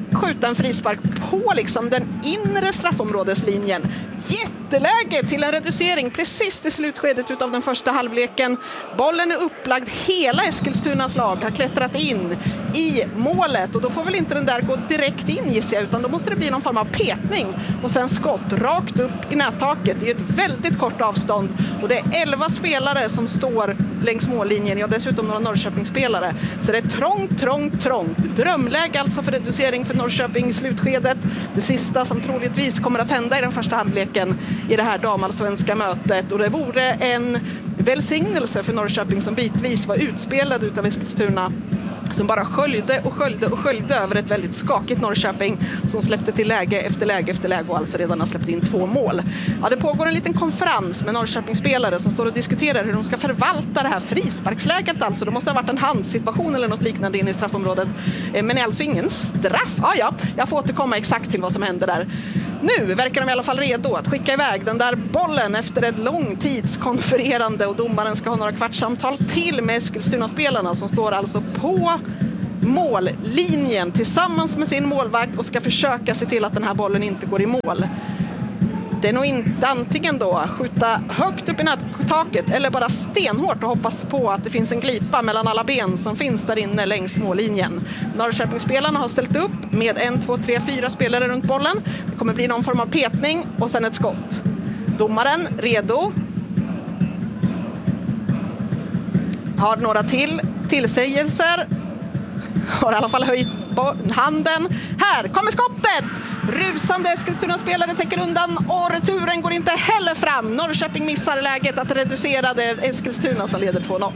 skjuta en frispark på liksom den inre straffområdeslinjen. Jätteläge till en reducering precis i slutskedet utav den första halvleken. Bollen är upplagd, hela Eskilstunas lag har klättrat in i målet och då får väl inte den där gå direkt in gissar jag, utan då måste det bli någon form av petning och sen skott rakt upp i nättaket. Det är ett väldigt kort avstånd och det är elva spelare som står längs mållinjen, ja dessutom några Norrköpingsspelare. Så det är trångt, trångt, trångt. Drömläge alltså för reducering för Norrköping i slutskedet. Det sista som troligtvis kommer att hända i den första halvleken i det här damallsvenska mötet. Och det vore en välsignelse för Norrköping som bitvis var utspelad utav Eskilstuna, som bara sköljde och sköljde och sköljde över ett väldigt skakigt Norrköping som släppte till läge efter läge efter läge och alltså redan har släppt in två mål. Ja, det pågår en liten konferens med Norrköpingsspelare som står och diskuterar hur de ska förvalta det här frisparksläget. Alltså, det måste ha varit en handsituation eller något liknande in i straffområdet. Men det är alltså ingen straff. Ja, ja, jag får återkomma exakt till vad som händer där. Nu verkar de i alla fall redo att skicka iväg den där bollen efter ett långtidskonfererande och domaren ska ha några kvartssamtal till med Eskilstuna-spelarna som står alltså på mållinjen tillsammans med sin målvakt och ska försöka se till att den här bollen inte går i mål. Det är nog inte antingen då skjuta högt upp i taket eller bara stenhårt och hoppas på att det finns en glipa mellan alla ben som finns där inne längs mållinjen. Norrköpingsspelarna har ställt upp med en, två, tre, fyra spelare runt bollen. Det kommer bli någon form av petning och sen ett skott. Domaren redo. Har några till tillsägelser. Har i alla fall höjt handen. Här kommer skottet! Rusande Eskilstuna-spelare täcker undan och returen går inte heller fram. Norrköping missar läget att reducera det. Eskilstuna som leder två noll.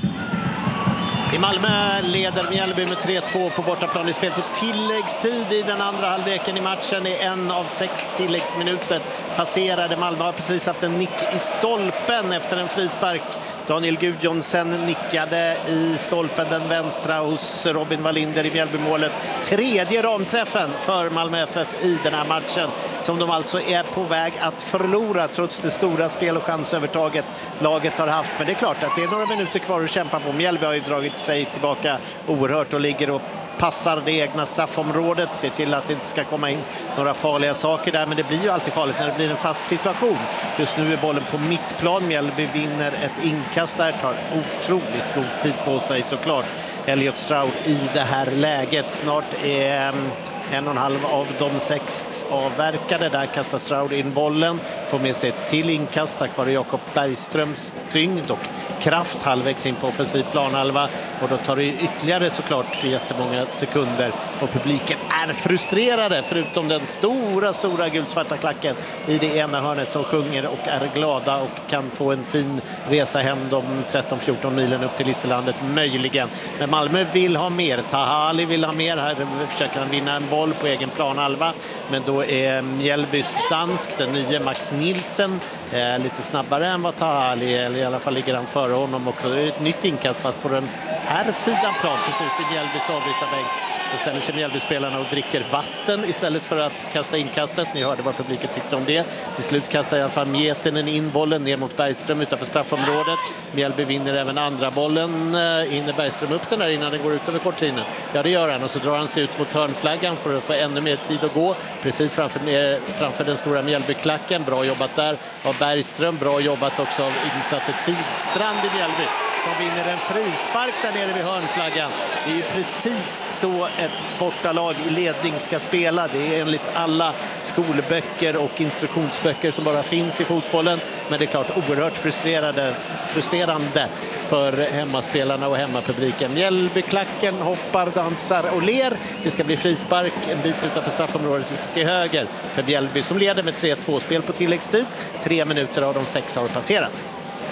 I Malmö leder Mjällby med tre två på bortaplan i spel på tilläggstid i den andra halvleken i matchen. I en av sex tilläggsminuter passerade. Malmö har precis haft en nick i stolpen efter en frispark. Daniel Gudjonsen nickade i stolpen, den vänstra hos Robin Wallinder i Mjällbymålet. Tredje ramträffen för Malmö F F i den här matchen som de alltså är på väg att förlora trots det stora spel- och chansövertaget laget har haft. Men det är klart att det är några minuter kvar att kämpa på. Mjällby har ju dragit sig tillbaka oerhört och ligger och passar det egna straffområdet, ser till att det inte ska komma in några farliga saker där, men det blir ju alltid farligt när det blir en fast situation. Just nu är bollen på mittplan, Mjällby vinner ett inkast där, tar otroligt god tid på sig såklart Elliot Stroud i det här läget. Snart är en och en halv av de sex avverkade. Där kastar Stroud in bollen, får med sig ett till inkast tack vare Jakob Bergströms tyngd och kraft halvvägs in på offensiv planhalva, och då tar det ytterligare såklart jättemånga sekunder och publiken är frustrerade, förutom den stora, stora guldsvarta klacken i det ena hörnet som sjunger och är glada och kan få en fin resa hem de tretton fjorton milen upp till Listerlandet möjligen. Men Malmö vill ha mer, Tahali vill ha mer, här försöker han vinna en boll på egen planhalva, men då är Mjällbys dansk, den nya Max Nielsen, eh, lite snabbare än vad Tahali, eller i alla fall ligger han före honom, och det är ett nytt inkast fast på den här sidan plan, precis vid Mjällbys avbytarbänk. Då ställer sig Mjällbyspelarna och dricker vatten istället för att kasta inkastet. Ni hörde vad publiken tyckte om det. Till slut kastar i alla fall Mjetinen in bollen ner mot Bergström utanför straffområdet. Mjällby vinner även andra bollen. Inne Bergström upp den där innan den går ut över kortlinjen. Ja, det gör han, och så drar han sig ut mot hörnflaggan för att få ännu mer tid att gå. Precis framför, framför den stora Mjällbyklacken. Bra jobbat där av Bergström. Bra jobbat också av insatte Tidstrand i Mjällby, som vinner en frispark där nere vid hörnflaggan. Det är ju precis så ett bortalag i ledning ska spela. Det är enligt alla skolböcker och instruktionsböcker som bara finns i fotbollen. Men det är klart oerhört frustrerande, frustrerande för hemmaspelarna och hemmapubliken. Mjällbyklacken hoppar, dansar och ler. Det ska bli frispark en bit utanför straffområdet lite till höger för Mjällby som leder med tre två, spel på tilläggstid. Tre minuter av de sex har passerat.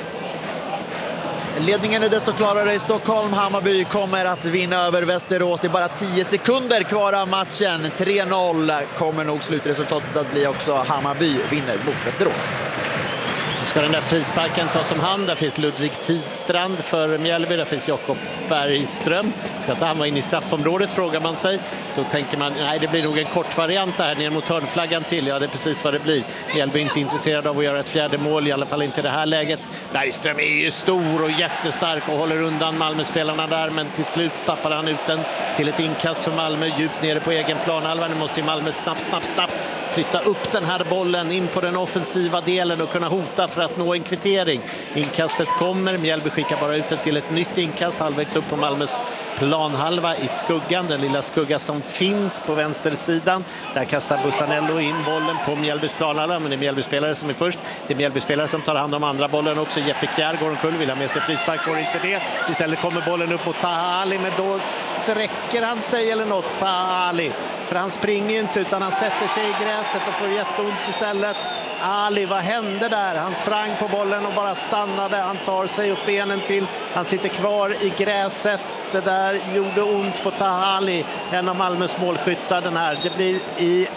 Ledningen är desto klarare i Stockholm. Hammarby kommer att vinna över Västerås. Det är bara tio sekunder kvar av matchen. tre noll kommer nog slutresultatet att bli också. Hammarby vinner mot Västerås. Ska den där frisparken tas om hand? Där finns Ludvig Tidstrand för Mjällby. Där finns Jakob Bergström. Ska inte han vara in i straffområdet, frågar man sig. Då tänker man, nej, det blir nog en kort variant här ner mot hörnflaggan till. Ja, det är precis vad det blir. Mjällby är inte intresserad av att göra ett fjärde mål, i alla fall inte i det här läget. Bergström är ju stor och jättestark och håller undan Malmö-spelarna där, men till slut tappar han ut den till ett inkast för Malmö djupt nere på egen planhalva. Nu måste ju Malmö snabbt, snabbt, snabbt flytta upp den här bollen in på den offensiva delen och kunna hota för att nå en kvittering. Inkastet kommer, Mjällby skickar bara ut den till ett nytt inkast halvvägs upp på Malmös planhalva i skuggan, den lilla skugga som finns på vänstersidan. Där kastar Bussanello in bollen på Mjällbys planhalva, men det är Mjällby-spelare som är först. Det är Mjällby-spelare som tar hand om andra bollen också. Jeppe Kjær går omkull, vill ha med sig frispark, får inte det. Istället kommer bollen upp mot Taha Ali, men då sträcker han sig eller något, Taha Ali. För han springer ju inte, utan han sätter sig i gräset och får jätteont istället. Ali, vad hände där? Han sprang på bollen och bara stannade. Han tar sig upp benen till. Han sitter kvar i gräset. Det där gjorde ont på Taha Ali, en av Malmös målskyttar den här. Det blir i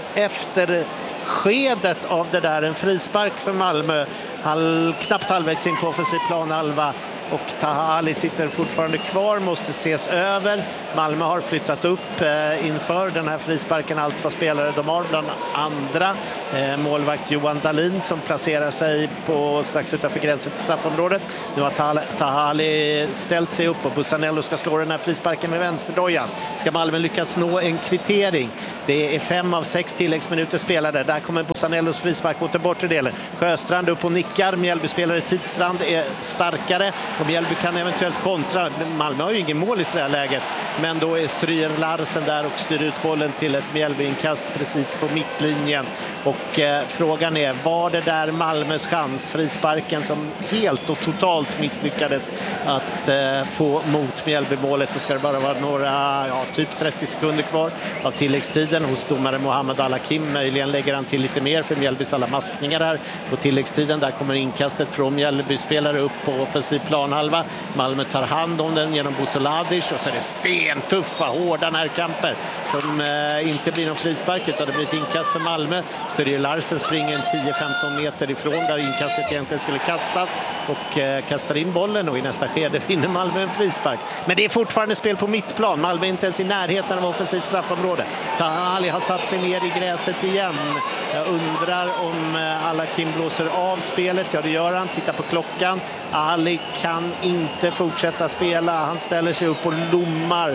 efterskedet av det där en frispark för Malmö. Han knappt halvvägs in på offensiv planhalva. Och Taha Ali sitter fortfarande kvar, måste ses över. Malmö har flyttat upp eh, inför den här frisparken allt vad spelare de har, bland andra eh, målvakt Johan Dahlin som placerar sig på strax utanför gränsen till straffområdet. Nu har Taha Ali ställt sig upp och Bussanello ska slå den här frisparken med vänsterdojan. Ska Malmö lyckas nå en kvittering? Det är fem av sex tilläggsminuter spelade. Där kommer Bussanellos frispark mot den bortre delen. Sjöstrand upp och nickar. Mjällby-spelare Tidstrand är starkare. Och Mjällby kan eventuellt kontra. Malmö har ju ingen mål i det här läget. Men då är Stryger Larsen där och styr ut bollen till ett Mjällby-inkast precis på mittlinjen. Och eh, frågan är, var det där Malmös chans? Frisparken som helt och totalt misslyckades att eh, få mot Mjällby-målet. Och ska det bara vara några, ja, typ trettio sekunder kvar av tilläggstiden hos domare Mohammed Al-Hakim. Möjligen lägger han till lite mer för Mjällbys alla maskningar här på tilläggstiden. Där kommer inkastet från Mjällby-spelare upp på offensiv plan. Halva. Malmö tar hand om den genom Busoladic och så är det stentuffa, hårda närkamper som eh, inte blir någon frispark utan det blir ett inkast för Malmö. Stryger Larsen springer en tio femton meter ifrån där inkastet egentligen skulle kastas och eh, kastar in bollen och i nästa skede finner Malmö en frispark. Men det är fortfarande spel på mittplan. Malmö är inte ens i närheten av offensivt straffområde. Taha Ali har satt sig ner i gräset igen. Jag undrar om eh, Al-Hakim blåser av spelet. Ja, det gör han. Titta på klockan. Ali kan inte fortsätta spela. Han ställer sig upp och lommar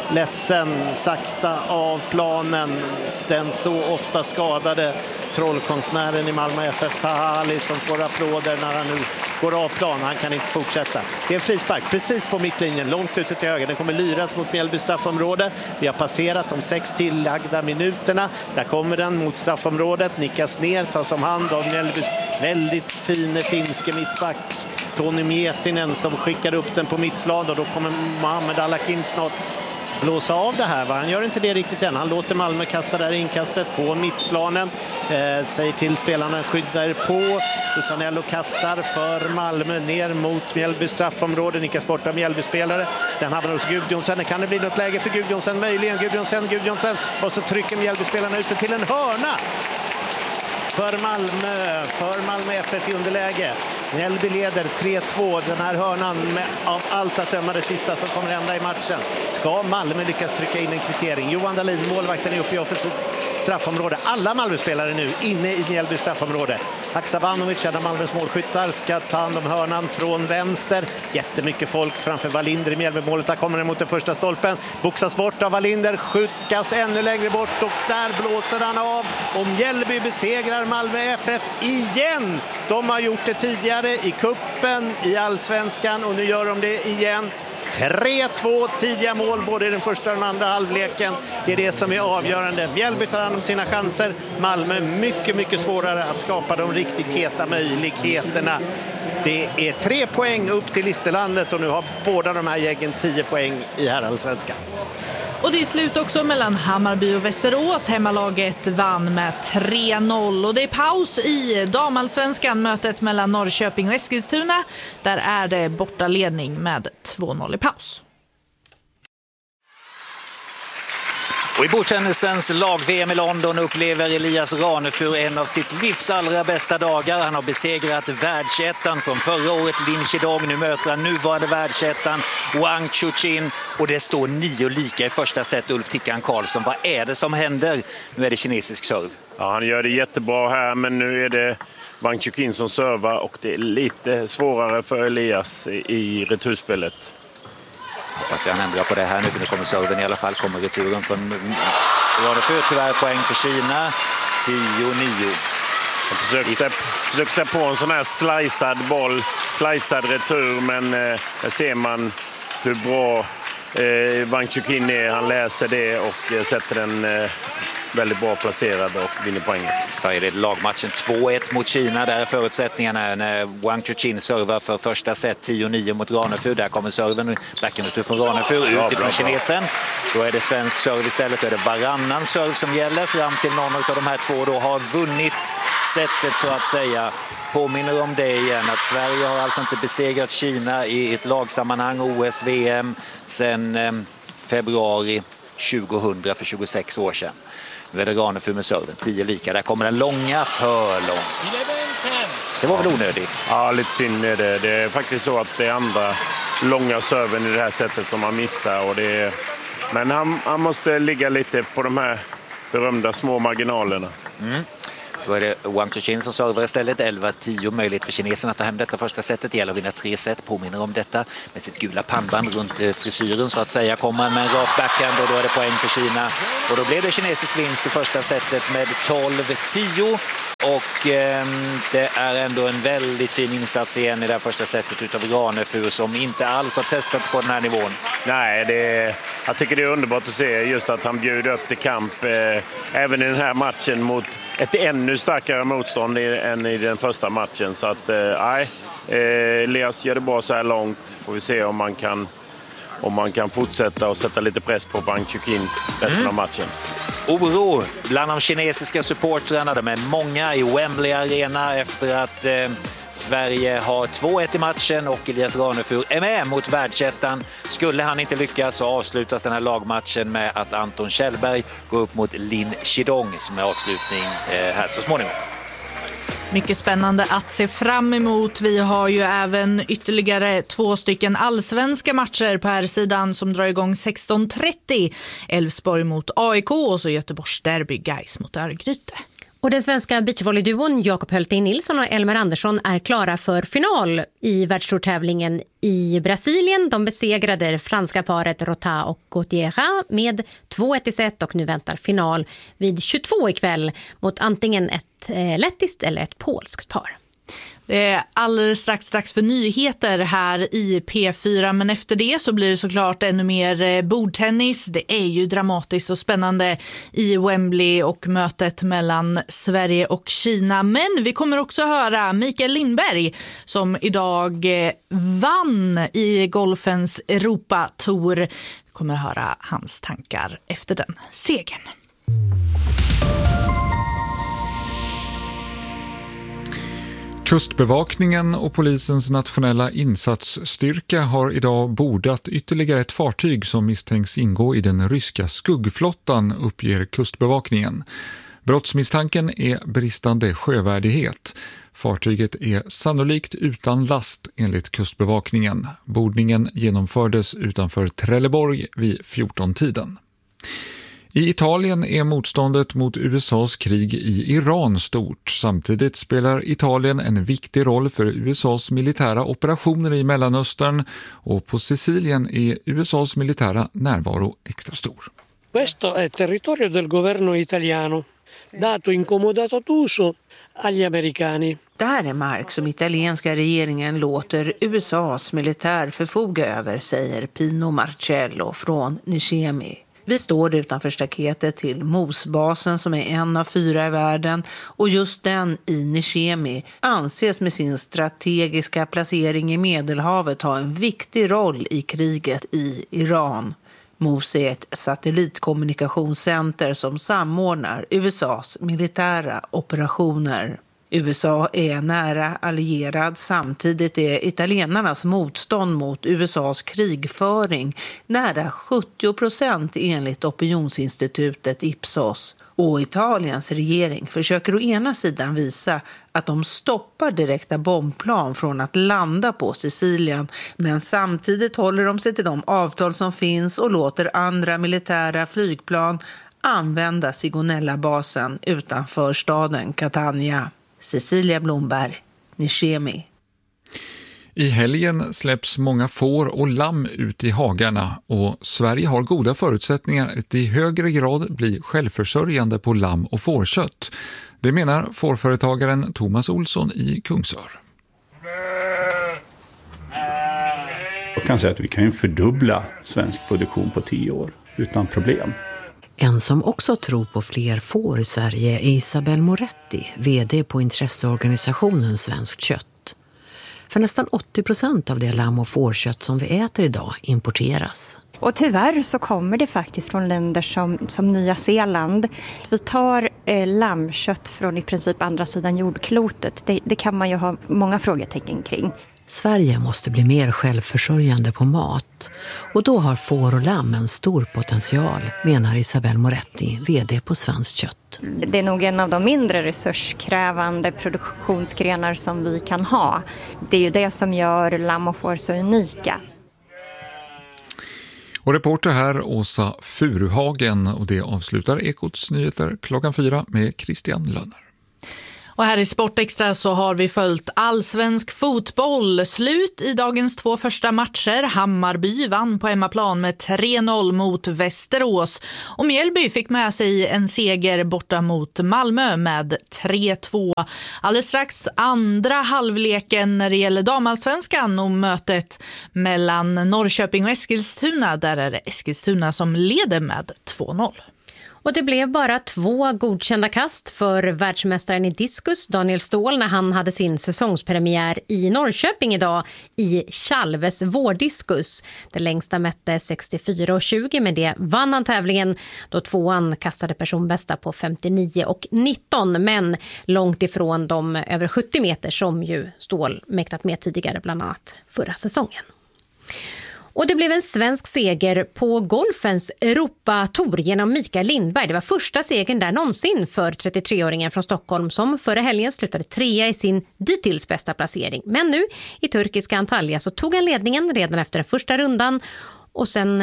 ledsen sakta av planen. Den så ofta skadade trollkonstnären i Malmö F F Taha Ali som får applåder när han nu går av plan. Han kan inte fortsätta. Det är en frispark precis på mittlinjen, långt ute till höger. Den kommer lyras mot Mjällby straffområde. Vi har passerat de sex tillagda minuterna. Där kommer den mot straffområdet. Nickas ner, tas om hand av Mjällbys väldigt fine finske mittback Toni Mietinen som skickar upp den på mittplan. Och då kommer Mohammed Al-Hakim snart blåsa av det här, va? Han gör inte det riktigt än. Han låter Malmö kasta där inkastet på mittplanen. Eh, säger till spelarna skyddar på. Bussanello kastar för Malmö ner mot Mjällby straffområde. Nickas bort av Mjällby-spelare. Den hamnar hos Gudjonsen. Kan det bli något läge för Gudjonsen? Möjligen Gudjonsen, Gudjonsen. Och så trycker Mjällby-spelarna ut till en hörna. För Malmö, för Malmö F F i underläge. Mjällby leder tre två. Den här hörnan med av allt att döma det sista som kommer hända i matchen. Ska Malmö lyckas trycka in en kvittering? Johan Dahlin, målvakten, är uppe i offensivt straffområde. Alla Malmö-spelare nu inne i Mjällby straffområde. Haksabanovic, en av Malmös målskyttar, ska ta hand om hörnan från vänster. Jättemycket folk framför Wallinder i Mjällby-målet. Där kommer den mot den första stolpen. Boxas bort av Wallinder, skjutas ännu längre bort och där blåser han av. Och Mjällby besegrar Malmö F F igen. De har gjort det tidigare i kuppen, i allsvenskan och nu gör de det igen. tre två, tidiga mål både i den första och den andra halvleken. Det är det som är avgörande. Mjällby tar hand om sina chanser. Malmö mycket, mycket svårare att skapa de riktigt heta möjligheterna. Det är tre poäng upp till Listerlandet och nu har båda de här gängen tio poäng i herrallsvenskan. Och det är slut också mellan Hammarby och Västerås. Hemmalaget vann med tre noll. Och det är paus i damallsvenskan, mötet mellan Norrköping och Eskilstuna. Där är det bortaledning med två noll i paus. Och i bordtennisens lag-V M i London upplever Elias Ranefur en av sitt livs allra bästa dagar. Han har besegrat världsettan från förra året, Lin Shidong. Nu möter han nuvarande världsettan, Wang Chuqin. Och det står nio lika i första set. Ulf Tickan Karlsson, vad är det som händer? Nu är det kinesisk serv. Ja, han gör det jättebra här, men nu är det Wang Chuqin som servar och det är lite svårare för Elias i returspelet. Hoppas vi han ändrar på det här nu, för nu kommer serven i alla fall. Kommer returen från Ranefur, tyvärr poäng för Kina. tio nio. Han försöker se, se på en sån här slicead boll, slicead retur, men eh, där ser man hur bra eh, Wang Chuqin är. Han läser det och eh, sätter den eh, väldigt bra placerad och vinner poäng. Sverige leder lagmatchen två ett mot Kina. Där är förutsättningarna när Wang Chuqin servar för första set tio nio mot Ranefur. Där kommer serven, backenretur från Ranefur ja, utifrån kinesen. Då är det svensk serv istället. Då är det varannan serv som gäller fram till någon av de här två då har vunnit setet så att säga. Påminner om det igen att Sverige har alltså inte besegrat Kina i ett lagsammanhang O S V M sedan eh, februari tjugohundra för tjugosex år sedan. Nu är det Ranefur med serven, tio lika. Där kommer den långa, för lång. Det var väl onödigt? Ja, lite synd är det. Det är faktiskt så att det är andra långa serven i det här sättet som han missar. Och det är... Men han, han måste ligga lite på de här berömda små marginalerna. Mm. Då är det Wang Chuqin som servar istället. elva tio, möjlighet för kinesen att ta hem detta första setet. Det gäller att vinna tre set, påminner om detta. Med sitt gula pannband runt frisyren så att säga kommer han med en rak backhand och då är det poäng för Kina. Och då blev det kinesisk vinst i första setet med tolv tio. Och eh, det är ändå en väldigt fin insats igen i det här första setet utav Ranefur som inte alls har testats på den här nivån. Nej, det är, jag tycker det är underbart att se just att han bjuder upp till kamp eh, även i den här matchen mot ett ännu starkare motstånd än i den första matchen. Så att, nej, eh, Elias gör det bra så här långt. Får vi se om man kan, om man kan fortsätta och sätta lite press på Wang Chuqin resten mm. av matchen. Oro bland de kinesiska supportrarna. De är många i Wembley Arena efter att eh, Sverige har två ett i matchen och Elias Ranefur är med mot världsettan. Skulle han inte lyckas så avslutas den här lagmatchen med att Anton Kjellberg går upp mot Lin Shidong som är avslutning eh, här så småningom. Mycket spännande att se fram emot. Vi har ju även ytterligare två stycken allsvenska matcher på här sidan som drar igång sexton trettio. Elfsborg mot A I K och så Göteborgs derby Gais mot Örgryte. Och den svenska beachvolleyduon Jakob Hölting Nilsson och Elmer Andersson är klara för final i världstourtävlingen i Brasilien. De besegrade det franska paret Rota och Gautier med två ett i set och nu väntar final vid tjugotvå ikväll mot antingen ett eh, lettiskt eller ett polskt par. Det är alldeles strax dags för nyheter här i P fyra, men efter det så blir det såklart ännu mer bordtennis. Det är ju dramatiskt och spännande i Wembley och mötet mellan Sverige och Kina. Men vi kommer också höra Mikael Lindberg som idag vann i golfens Europa-tour. Vi kommer höra hans tankar efter den segern. Kustbevakningen och polisens nationella insatsstyrka har idag bordat ytterligare ett fartyg som misstänks ingå i den ryska skuggflottan, uppger Kustbevakningen. Brottsmisstanken är bristande sjövärdighet. Fartyget är sannolikt utan last enligt Kustbevakningen. Bordningen genomfördes utanför Trelleborg vid fjorton-tiden. I Italien är motståndet mot U S A:s krig i Iran stort. Samtidigt spelar Italien en viktig roll för U S A:s militära operationer i Mellanöstern och på Sicilien är U S A:s militära närvaro extra stor. Questo è territorio del governo italiano, dato incomodato d'uso agli americani. Det här är mark som italienska regeringen låter U S A:s militär förfoga över, säger Pino Marcello från Nicemi. Vi står utanför staketet till Mosbasen som är en av fyra i världen och just den i Nicemi anses med sin strategiska placering i Medelhavet ha en viktig roll i kriget i Iran. Mos är ett satellitkommunikationscenter som samordnar U S A:s militära operationer. U S A är nära allierad, samtidigt är italienarnas motstånd mot U S A:s krigföring nära sjuttio procent enligt opinionsinstitutet Ipsos. Och Italiens regering försöker å ena sidan visa att de stoppar direkta bombplan från att landa på Sicilien, men samtidigt håller de sig till de avtal som finns och låter andra militära flygplan använda Sigonella-basen utanför staden Catania. Cecilia Blomberg, Nishemi. I helgen släpps många får och lamm ut i hagarna och Sverige har goda förutsättningar att i högre grad bli självförsörjande på lamm- och fårkött. Det menar fårföretagaren Thomas Olsson i Kungsör. Jag kan säga att vi kan ju fördubbla svensk produktion på tio år utan problem. En som också tror på fler får i Sverige är Isabel Moretti, vd på intresseorganisationen Svensk kött. För nästan åttio procent av det lamm- och fårkött som vi äter idag importeras. Och tyvärr så kommer det faktiskt från länder som, som Nya Zeeland. Vi tar eh, lammkött från i princip andra sidan jordklotet. Det, det kan man ju ha många frågetecken kring. Sverige måste bli mer självförsörjande på mat. Och då har får och lamm en stor potential, menar Isabel Moretti, vd på Svenskt kött. Det är nog en av de mindre resurskrävande produktionsgrenar som vi kan ha. Det är ju det som gör lamm och får så unika. Och reporter här Åsa Furuhagen, och det avslutar Ekots nyheter klockan fyra med Christian Lönner. Och här i Sportextra så har vi följt allsvensk fotboll. Slut i dagens två första matcher. Hammarby vann på hemmaplan med tre noll mot Västerås. Och Mjällby fick med sig en seger borta mot Malmö med tre två. Alldeles strax andra halvleken när det gäller damallsvenskan och mötet mellan Norrköping och Eskilstuna. Där är det Eskilstuna som leder med två noll. Och det blev bara två godkända kast för världsmästaren i diskus Daniel Ståhl när han hade sin säsongspremiär i Norrköping idag i Chalves vårdiskus. Det längsta mätte sextiofyra tjugo, med det vann han tävlingen då tvåan kastade personbästa på femtionio och nitton, men långt ifrån de över sjuttio meter som ju Ståhl mäktat med tidigare, bland annat förra säsongen. Och det blev en svensk seger på golfens Europatour genom Mikael Lindberg. Det var första segern där någonsin för trettiotreåringen från Stockholm som förra helgen slutade trea i sin dittills bästa placering. Men nu i turkiska Antalya så tog han ledningen redan efter den första rundan och sen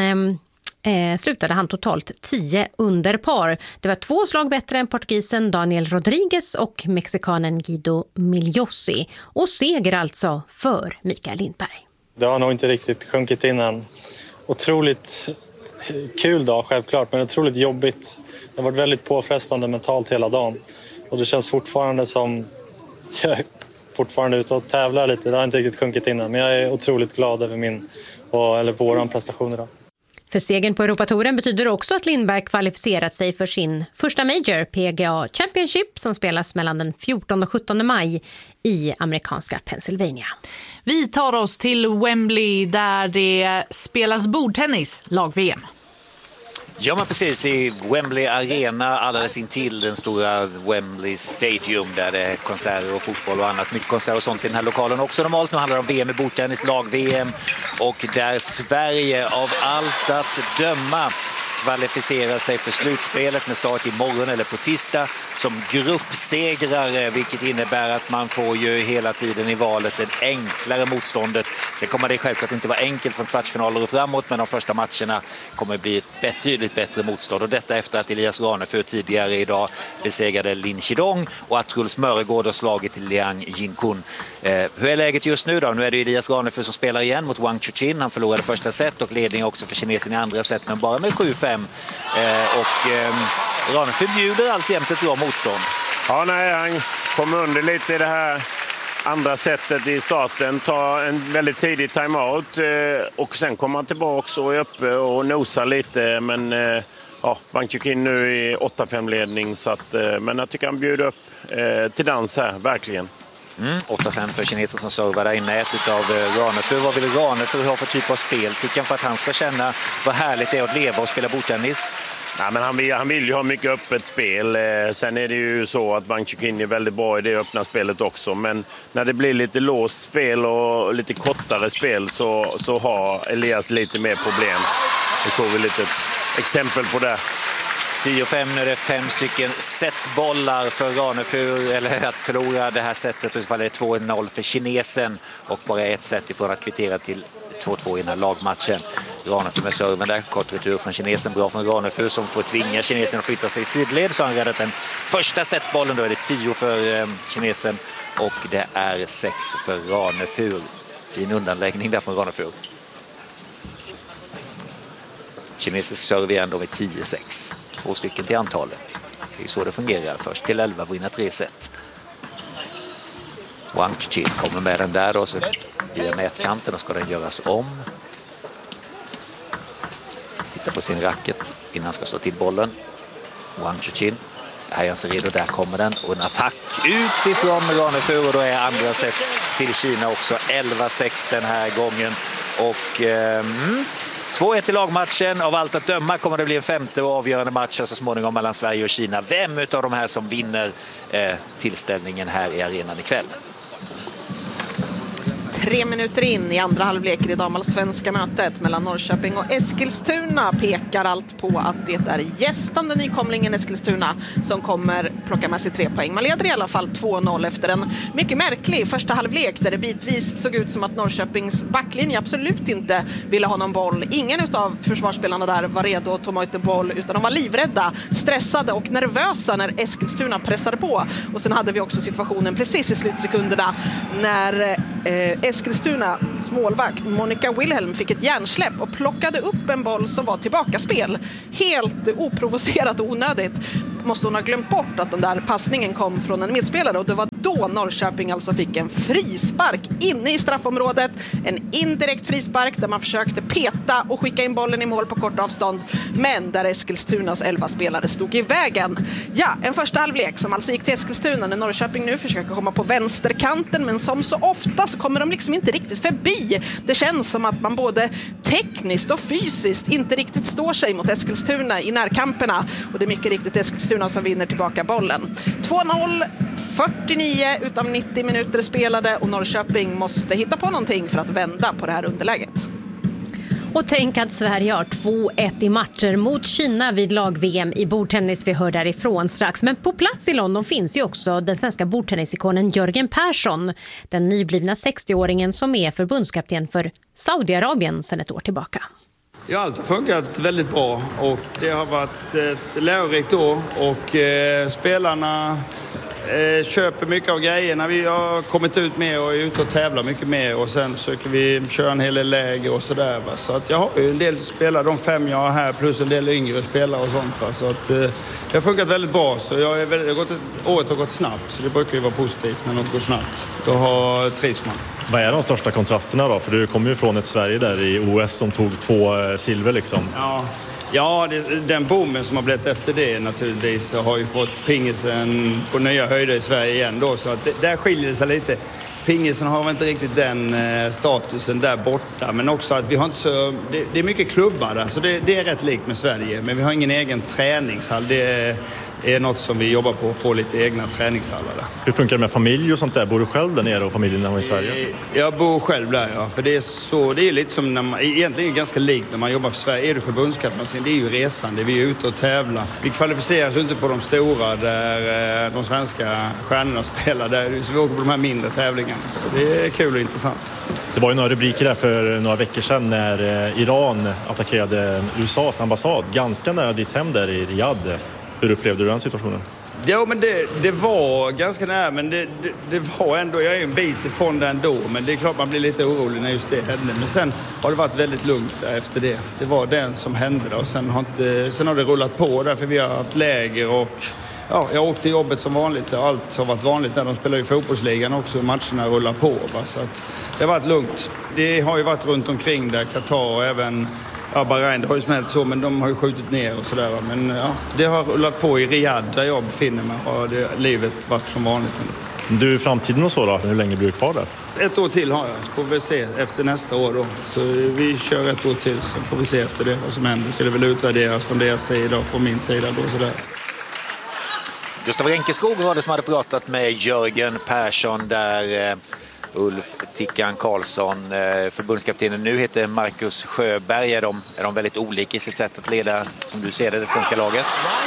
eh, slutade han totalt tio under par. Det var två slag bättre än portugisen Daniel Rodriguez och mexikanen Guido Migliossi. Och seger alltså för Mikael Lindberg. Det har nog inte riktigt sjunkit in än. Otroligt kul dag, självklart, men otroligt jobbigt. Det har varit väldigt påfrestande mentalt hela dagen. Och det känns fortfarande som jag är fortfarande ute och tävlar lite. Det har inte riktigt sjunkit in än, men jag är otroligt glad över min, eller våran prestation idag. För segern på Europatouren betyder också att Lindberg kvalificerat sig för sin första major, P G A Championship, som spelas mellan den fjortonde och sjuttonde maj i amerikanska Pennsylvania. Vi tar oss till Wembley där det spelas bordtennis, lag-V M. Ja, men precis i Wembley Arena, alldeles intill den stora Wembley Stadium där det är konserter och fotboll och annat. Mycket konserter och sånt i den här lokalen också normalt. Nu handlar det om V M i bordtennis, lag-V M, och där Sverige av allt att döma kvalificerar sig för slutspelet med start imorgon eller på tisdag som gruppsegrare, vilket innebär att man får ju hela tiden i valet en enklare motståndet. Sen kommer det självklart inte vara enkelt från kvartsfinaler och framåt, men de första matcherna kommer bli ett betydligt bättre motstånd, och detta efter att Elias Ranefur tidigare idag besegrade Lin Chidong och att Truls Mörregård har slagit Liang Jinkun. Eh, hur är läget just nu då? Nu är det Elias Ranefur som spelar igen mot Wang Chuqin. Han förlorade första set och ledning också för kinesen i andra set, men bara med sju fem. Eh, och eh, Ranefur bjuder alltjämt ett bra motstånd. Ja, nej, han kom under lite i det här andra sättet i starten. Ta en väldigt tidig timeout eh, och sen kommer han tillbaka och är uppe och nosar lite. Men eh, ja, Wang Chuqin nu i åtta fem ledning. Så att, eh, men jag tycker han bjuder upp eh, till dans här, verkligen. Mm, åtta fem för kinesen som servar där i nätet av Ranefur. Vad vill Ranefur ha för typ av spel? Tycker han för att han ska känna vad härligt det är att leva och spela bordtennis? Nej, men han, vill, han vill ju ha mycket öppet spel. Sen är det ju så att Wang Chuqin är väldigt bra i det öppna spelet också. Men när det blir lite låst spel och lite kortare spel så, så har Elias lite mer problem. Vi såg väl lite exempel på det. tio fem, nu är det fem stycken setbollar för Ranefur, eller att förlora det här setet, och så faller det två noll för kinesen och bara ett set ifrån att kvittera till två två innan lagmatchen. Ranefur med serven där, kort retur från kinesen, bra från Ranefur som får tvinga kinesen att flytta sig i sidled, så han räddat den första setbollen. Då är det tio för eh, kinesen och det är sex för Ranefur. Fin undanläggning där från Ranefur. Kinesisk serve igen då med tio sex. Två stycken till antalet. Det är så det fungerar. Först till elva, vinna tre set. Wang Chuqin kommer med den där och så via nätkanten och ska den göras om. Titta på sin racket innan han ska slå till bollen. Wang Chuqin. Här är han så redo, där kommer den. Och en attack utifrån Ranefur och då är andra set till Kina också. elva sex den här gången. Och... Eh, två ett i lagmatchen. Av allt att döma kommer det bli en femte och avgörande match så småningom mellan Sverige och Kina. Vem utav de här som vinner eh, tillställningen här i arenan ikväll? Tre minuter in i andra halvlek i det damallsvenska mötet mellan Norrköping och Eskilstuna pekar allt på att det är gästande nykomlingen Eskilstuna som kommer plocka med sig tre poäng. Man leder i alla fall två noll efter en mycket märklig första halvlek där det bitvis såg ut som att Norrköpings backlinje absolut inte ville ha någon boll. Ingen av försvarsspelarna där var redo att ta emot boll utan de var livrädda, stressade och nervösa när Eskilstuna pressade på. Och sen hade vi också situationen precis i slutsekunderna när eh, Eskilstuna målvakt Monica Wilhelm fick ett hjärnsläpp och plockade upp en boll som var tillbaka spel. Helt oprovocerat och onödigt. Måste hon ha glömt bort att den där passningen kom från en medspelare och det var då Norrköping alltså fick en frispark inne i straffområdet. En indirekt frispark där man försökte peta och skicka in bollen i mål på kort avstånd. Men där Eskilstunas elva spelare stod i vägen. Ja, en första halvlek som alltså gick till Eskilstuna när Norrköping nu försöker komma på vänsterkanten. Men som så ofta så kommer de liksom inte riktigt förbi. Det känns som att man både tekniskt och fysiskt inte riktigt står sig mot Eskilstuna i närkamperna. Och det är mycket riktigt Eskilstuna som vinner tillbaka bollen. två noll, fyrtionio utav nittio minuter spelade och Norrköping måste hitta på någonting för att vända på det här underläget. Och tänk att Sverige har två ett i matcher mot Kina vid lag-V M i bordtennis. Vi hör därifrån strax. Men på plats i London finns ju också den svenska bordtennisikonen Jörgen Persson. Den nyblivna sextioåringen som är förbundskapten för Saudiarabien sedan ett år tillbaka. Ja, allt har funkat väldigt bra och det har varit ett lärorikt år och eh, spelarna eh, köper mycket av grejerna. Vi har kommit ut mer och är ute och tävlar mycket mer och sen försöker vi köra en hel del läger och sådär. Va? Så att jag har ju en del spelare, de fem jag har här plus en del yngre spelare och sånt. Va? Så att eh, det har funkat väldigt bra så jag är väldigt, det har gått, året har gått snabbt så det brukar ju vara positivt när något går snabbt. Då har trivs man. Vad är de största kontrasterna då? För du kommer ju från ett Sverige där i O S som tog två silver liksom. Ja, ja det, den boomen som har blivit efter det naturligtvis har ju fått pingisen på nya höjder i Sverige igen då. Så att det, där skiljer det sig lite. Pingisen har inte riktigt den eh, statusen där borta. Men också att vi har inte så... Det, det är mycket klubbar där så det, det är rätt likt med Sverige. Men vi har ingen egen träningshall. Det är, är något som vi jobbar på att få lite egna träningshallar där. Hur funkar det med familj och sånt där? Bor du själv där nere och familjen är i Sverige? Jag bor själv där, ja. För det är så, det är lite som när man, egentligen är det ganska likt när man jobbar för Sverige. Är du förbundskapten, det är ju resande. Vi är ute och tävlar. Vi kvalificeras inte på de stora där de svenska stjärnorna spelar där. Så vi åker på de här mindre tävlingarna. Så det är kul och intressant. Det var ju några rubriker där för några veckor sedan när Iran attackerade U S A:s ambassad ganska nära ditt hem där i Riyadh. Hur upplevde du den situationen? Ja, men det, det var ganska nära, men det, det, det var ändå, jag är en bit ifrån den då, men det är klart man blir lite orolig när just det hände. Men sen har det varit väldigt lugnt efter det. Det var den som hände och sen har, inte, sen har det rullat på därför vi har haft läger och ja, jag åkte till jobbet som vanligt och allt har varit vanligt där. De spelar ju fotbollsligan också, matcherna rullar på. Va? Så att det har varit lugnt. Det har ju varit runt omkring där, Qatar och även ja, Bahrain, det har ju smält så, men de har ju skjutit ner och sådär. Men ja, det har rullat på i Riyadh där jag befinner mig och det, livet varit som vanligt. Du, framtiden och så då? Hur länge blir du kvar där? Ett år till har jag, så får vi se efter nästa år då. Så vi kör ett år till, så får vi se efter det vad som händer. Så det vill utvärderas från deras sida och från min sida då sådär. Gustav Renkeskog var det som hade pratat med Jörgen Persson där eh, Ulf Tickan Karlsson, eh, förbundskaptenen nu, heter Marcus Sjöberg. Är de, är de väldigt olika i sitt sätt att leda, som du ser det, det svenska laget?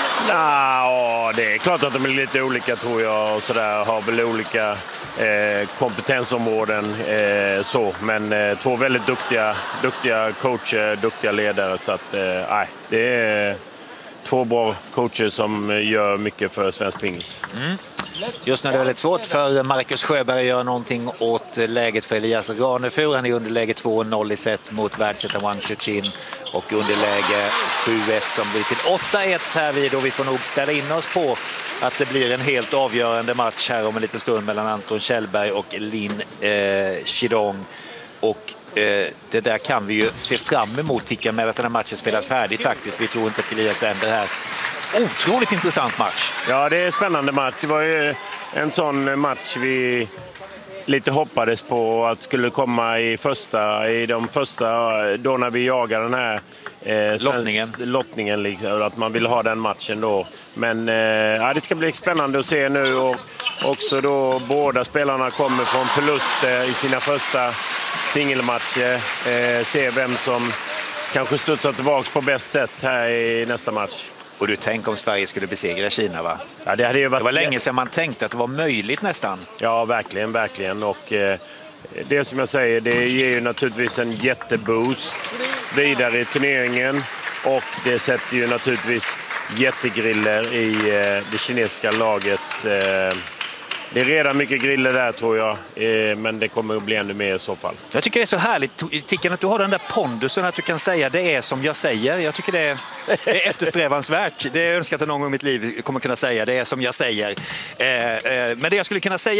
Ja, det är klart att de är lite olika tror jag och sådär, har väl olika eh, kompetensområden eh, så, men eh, två väldigt duktiga, duktiga coacher, duktiga ledare, så att eh, nej, det är två bra coacher som gör mycket för svensk pingis. Mm. Just nu är det väldigt svårt för Marcus Sjöberg att göra någonting åt läget för Elias Ranefur. Han är underläge två noll i set mot världsettan Wang Chuqin och underläge sju ett som blir till åtta ett här vid, och vi får nog ställa in oss på att det blir en helt avgörande match här om en liten stund mellan Anton Kjellberg och Lin eh, Chidong. Och eh, det där kan vi ju se fram emot, Tickan, med att den här matchen spelas färdigt faktiskt. Vi tror inte att Elias vänder här. Otroligt intressant match. Ja, det är en spännande match. Det var ju en sån match vi lite hoppades på att skulle komma i första, i de första, då när vi jagar den här eh, lottningen, lottningen liksom, att man vill ha den matchen då. Men eh, ja, det ska bli spännande att se nu, och också då båda spelarna kommer från förluster i sina första singelmatcher. Eh, se vem som kanske studsar tillbaka på bäst sätt här i nästa match. Och du tänk om Sverige skulle besegra Kina, va? Ja, det, hade ju varit... det var länge sedan man tänkte att det var möjligt nästan. Ja, verkligen, verkligen. Och eh, det som jag säger, det ger ju naturligtvis en jätteboost vidare i turneringen. Och det sätter ju naturligtvis jättegriller i eh, det kinesiska lagets... Eh, det är redan mycket griller där tror jag, eh, men det kommer att bli ännu mer i så fall. Jag tycker det är så härligt, Tickan, att du har den där pondusen att du kan säga det är som jag säger. Jag tycker det är, det är eftersträvansvärt. Det är önskat att någon gång i mitt liv kommer kunna säga det är som jag säger. Eh, eh, men det jag skulle kunna säga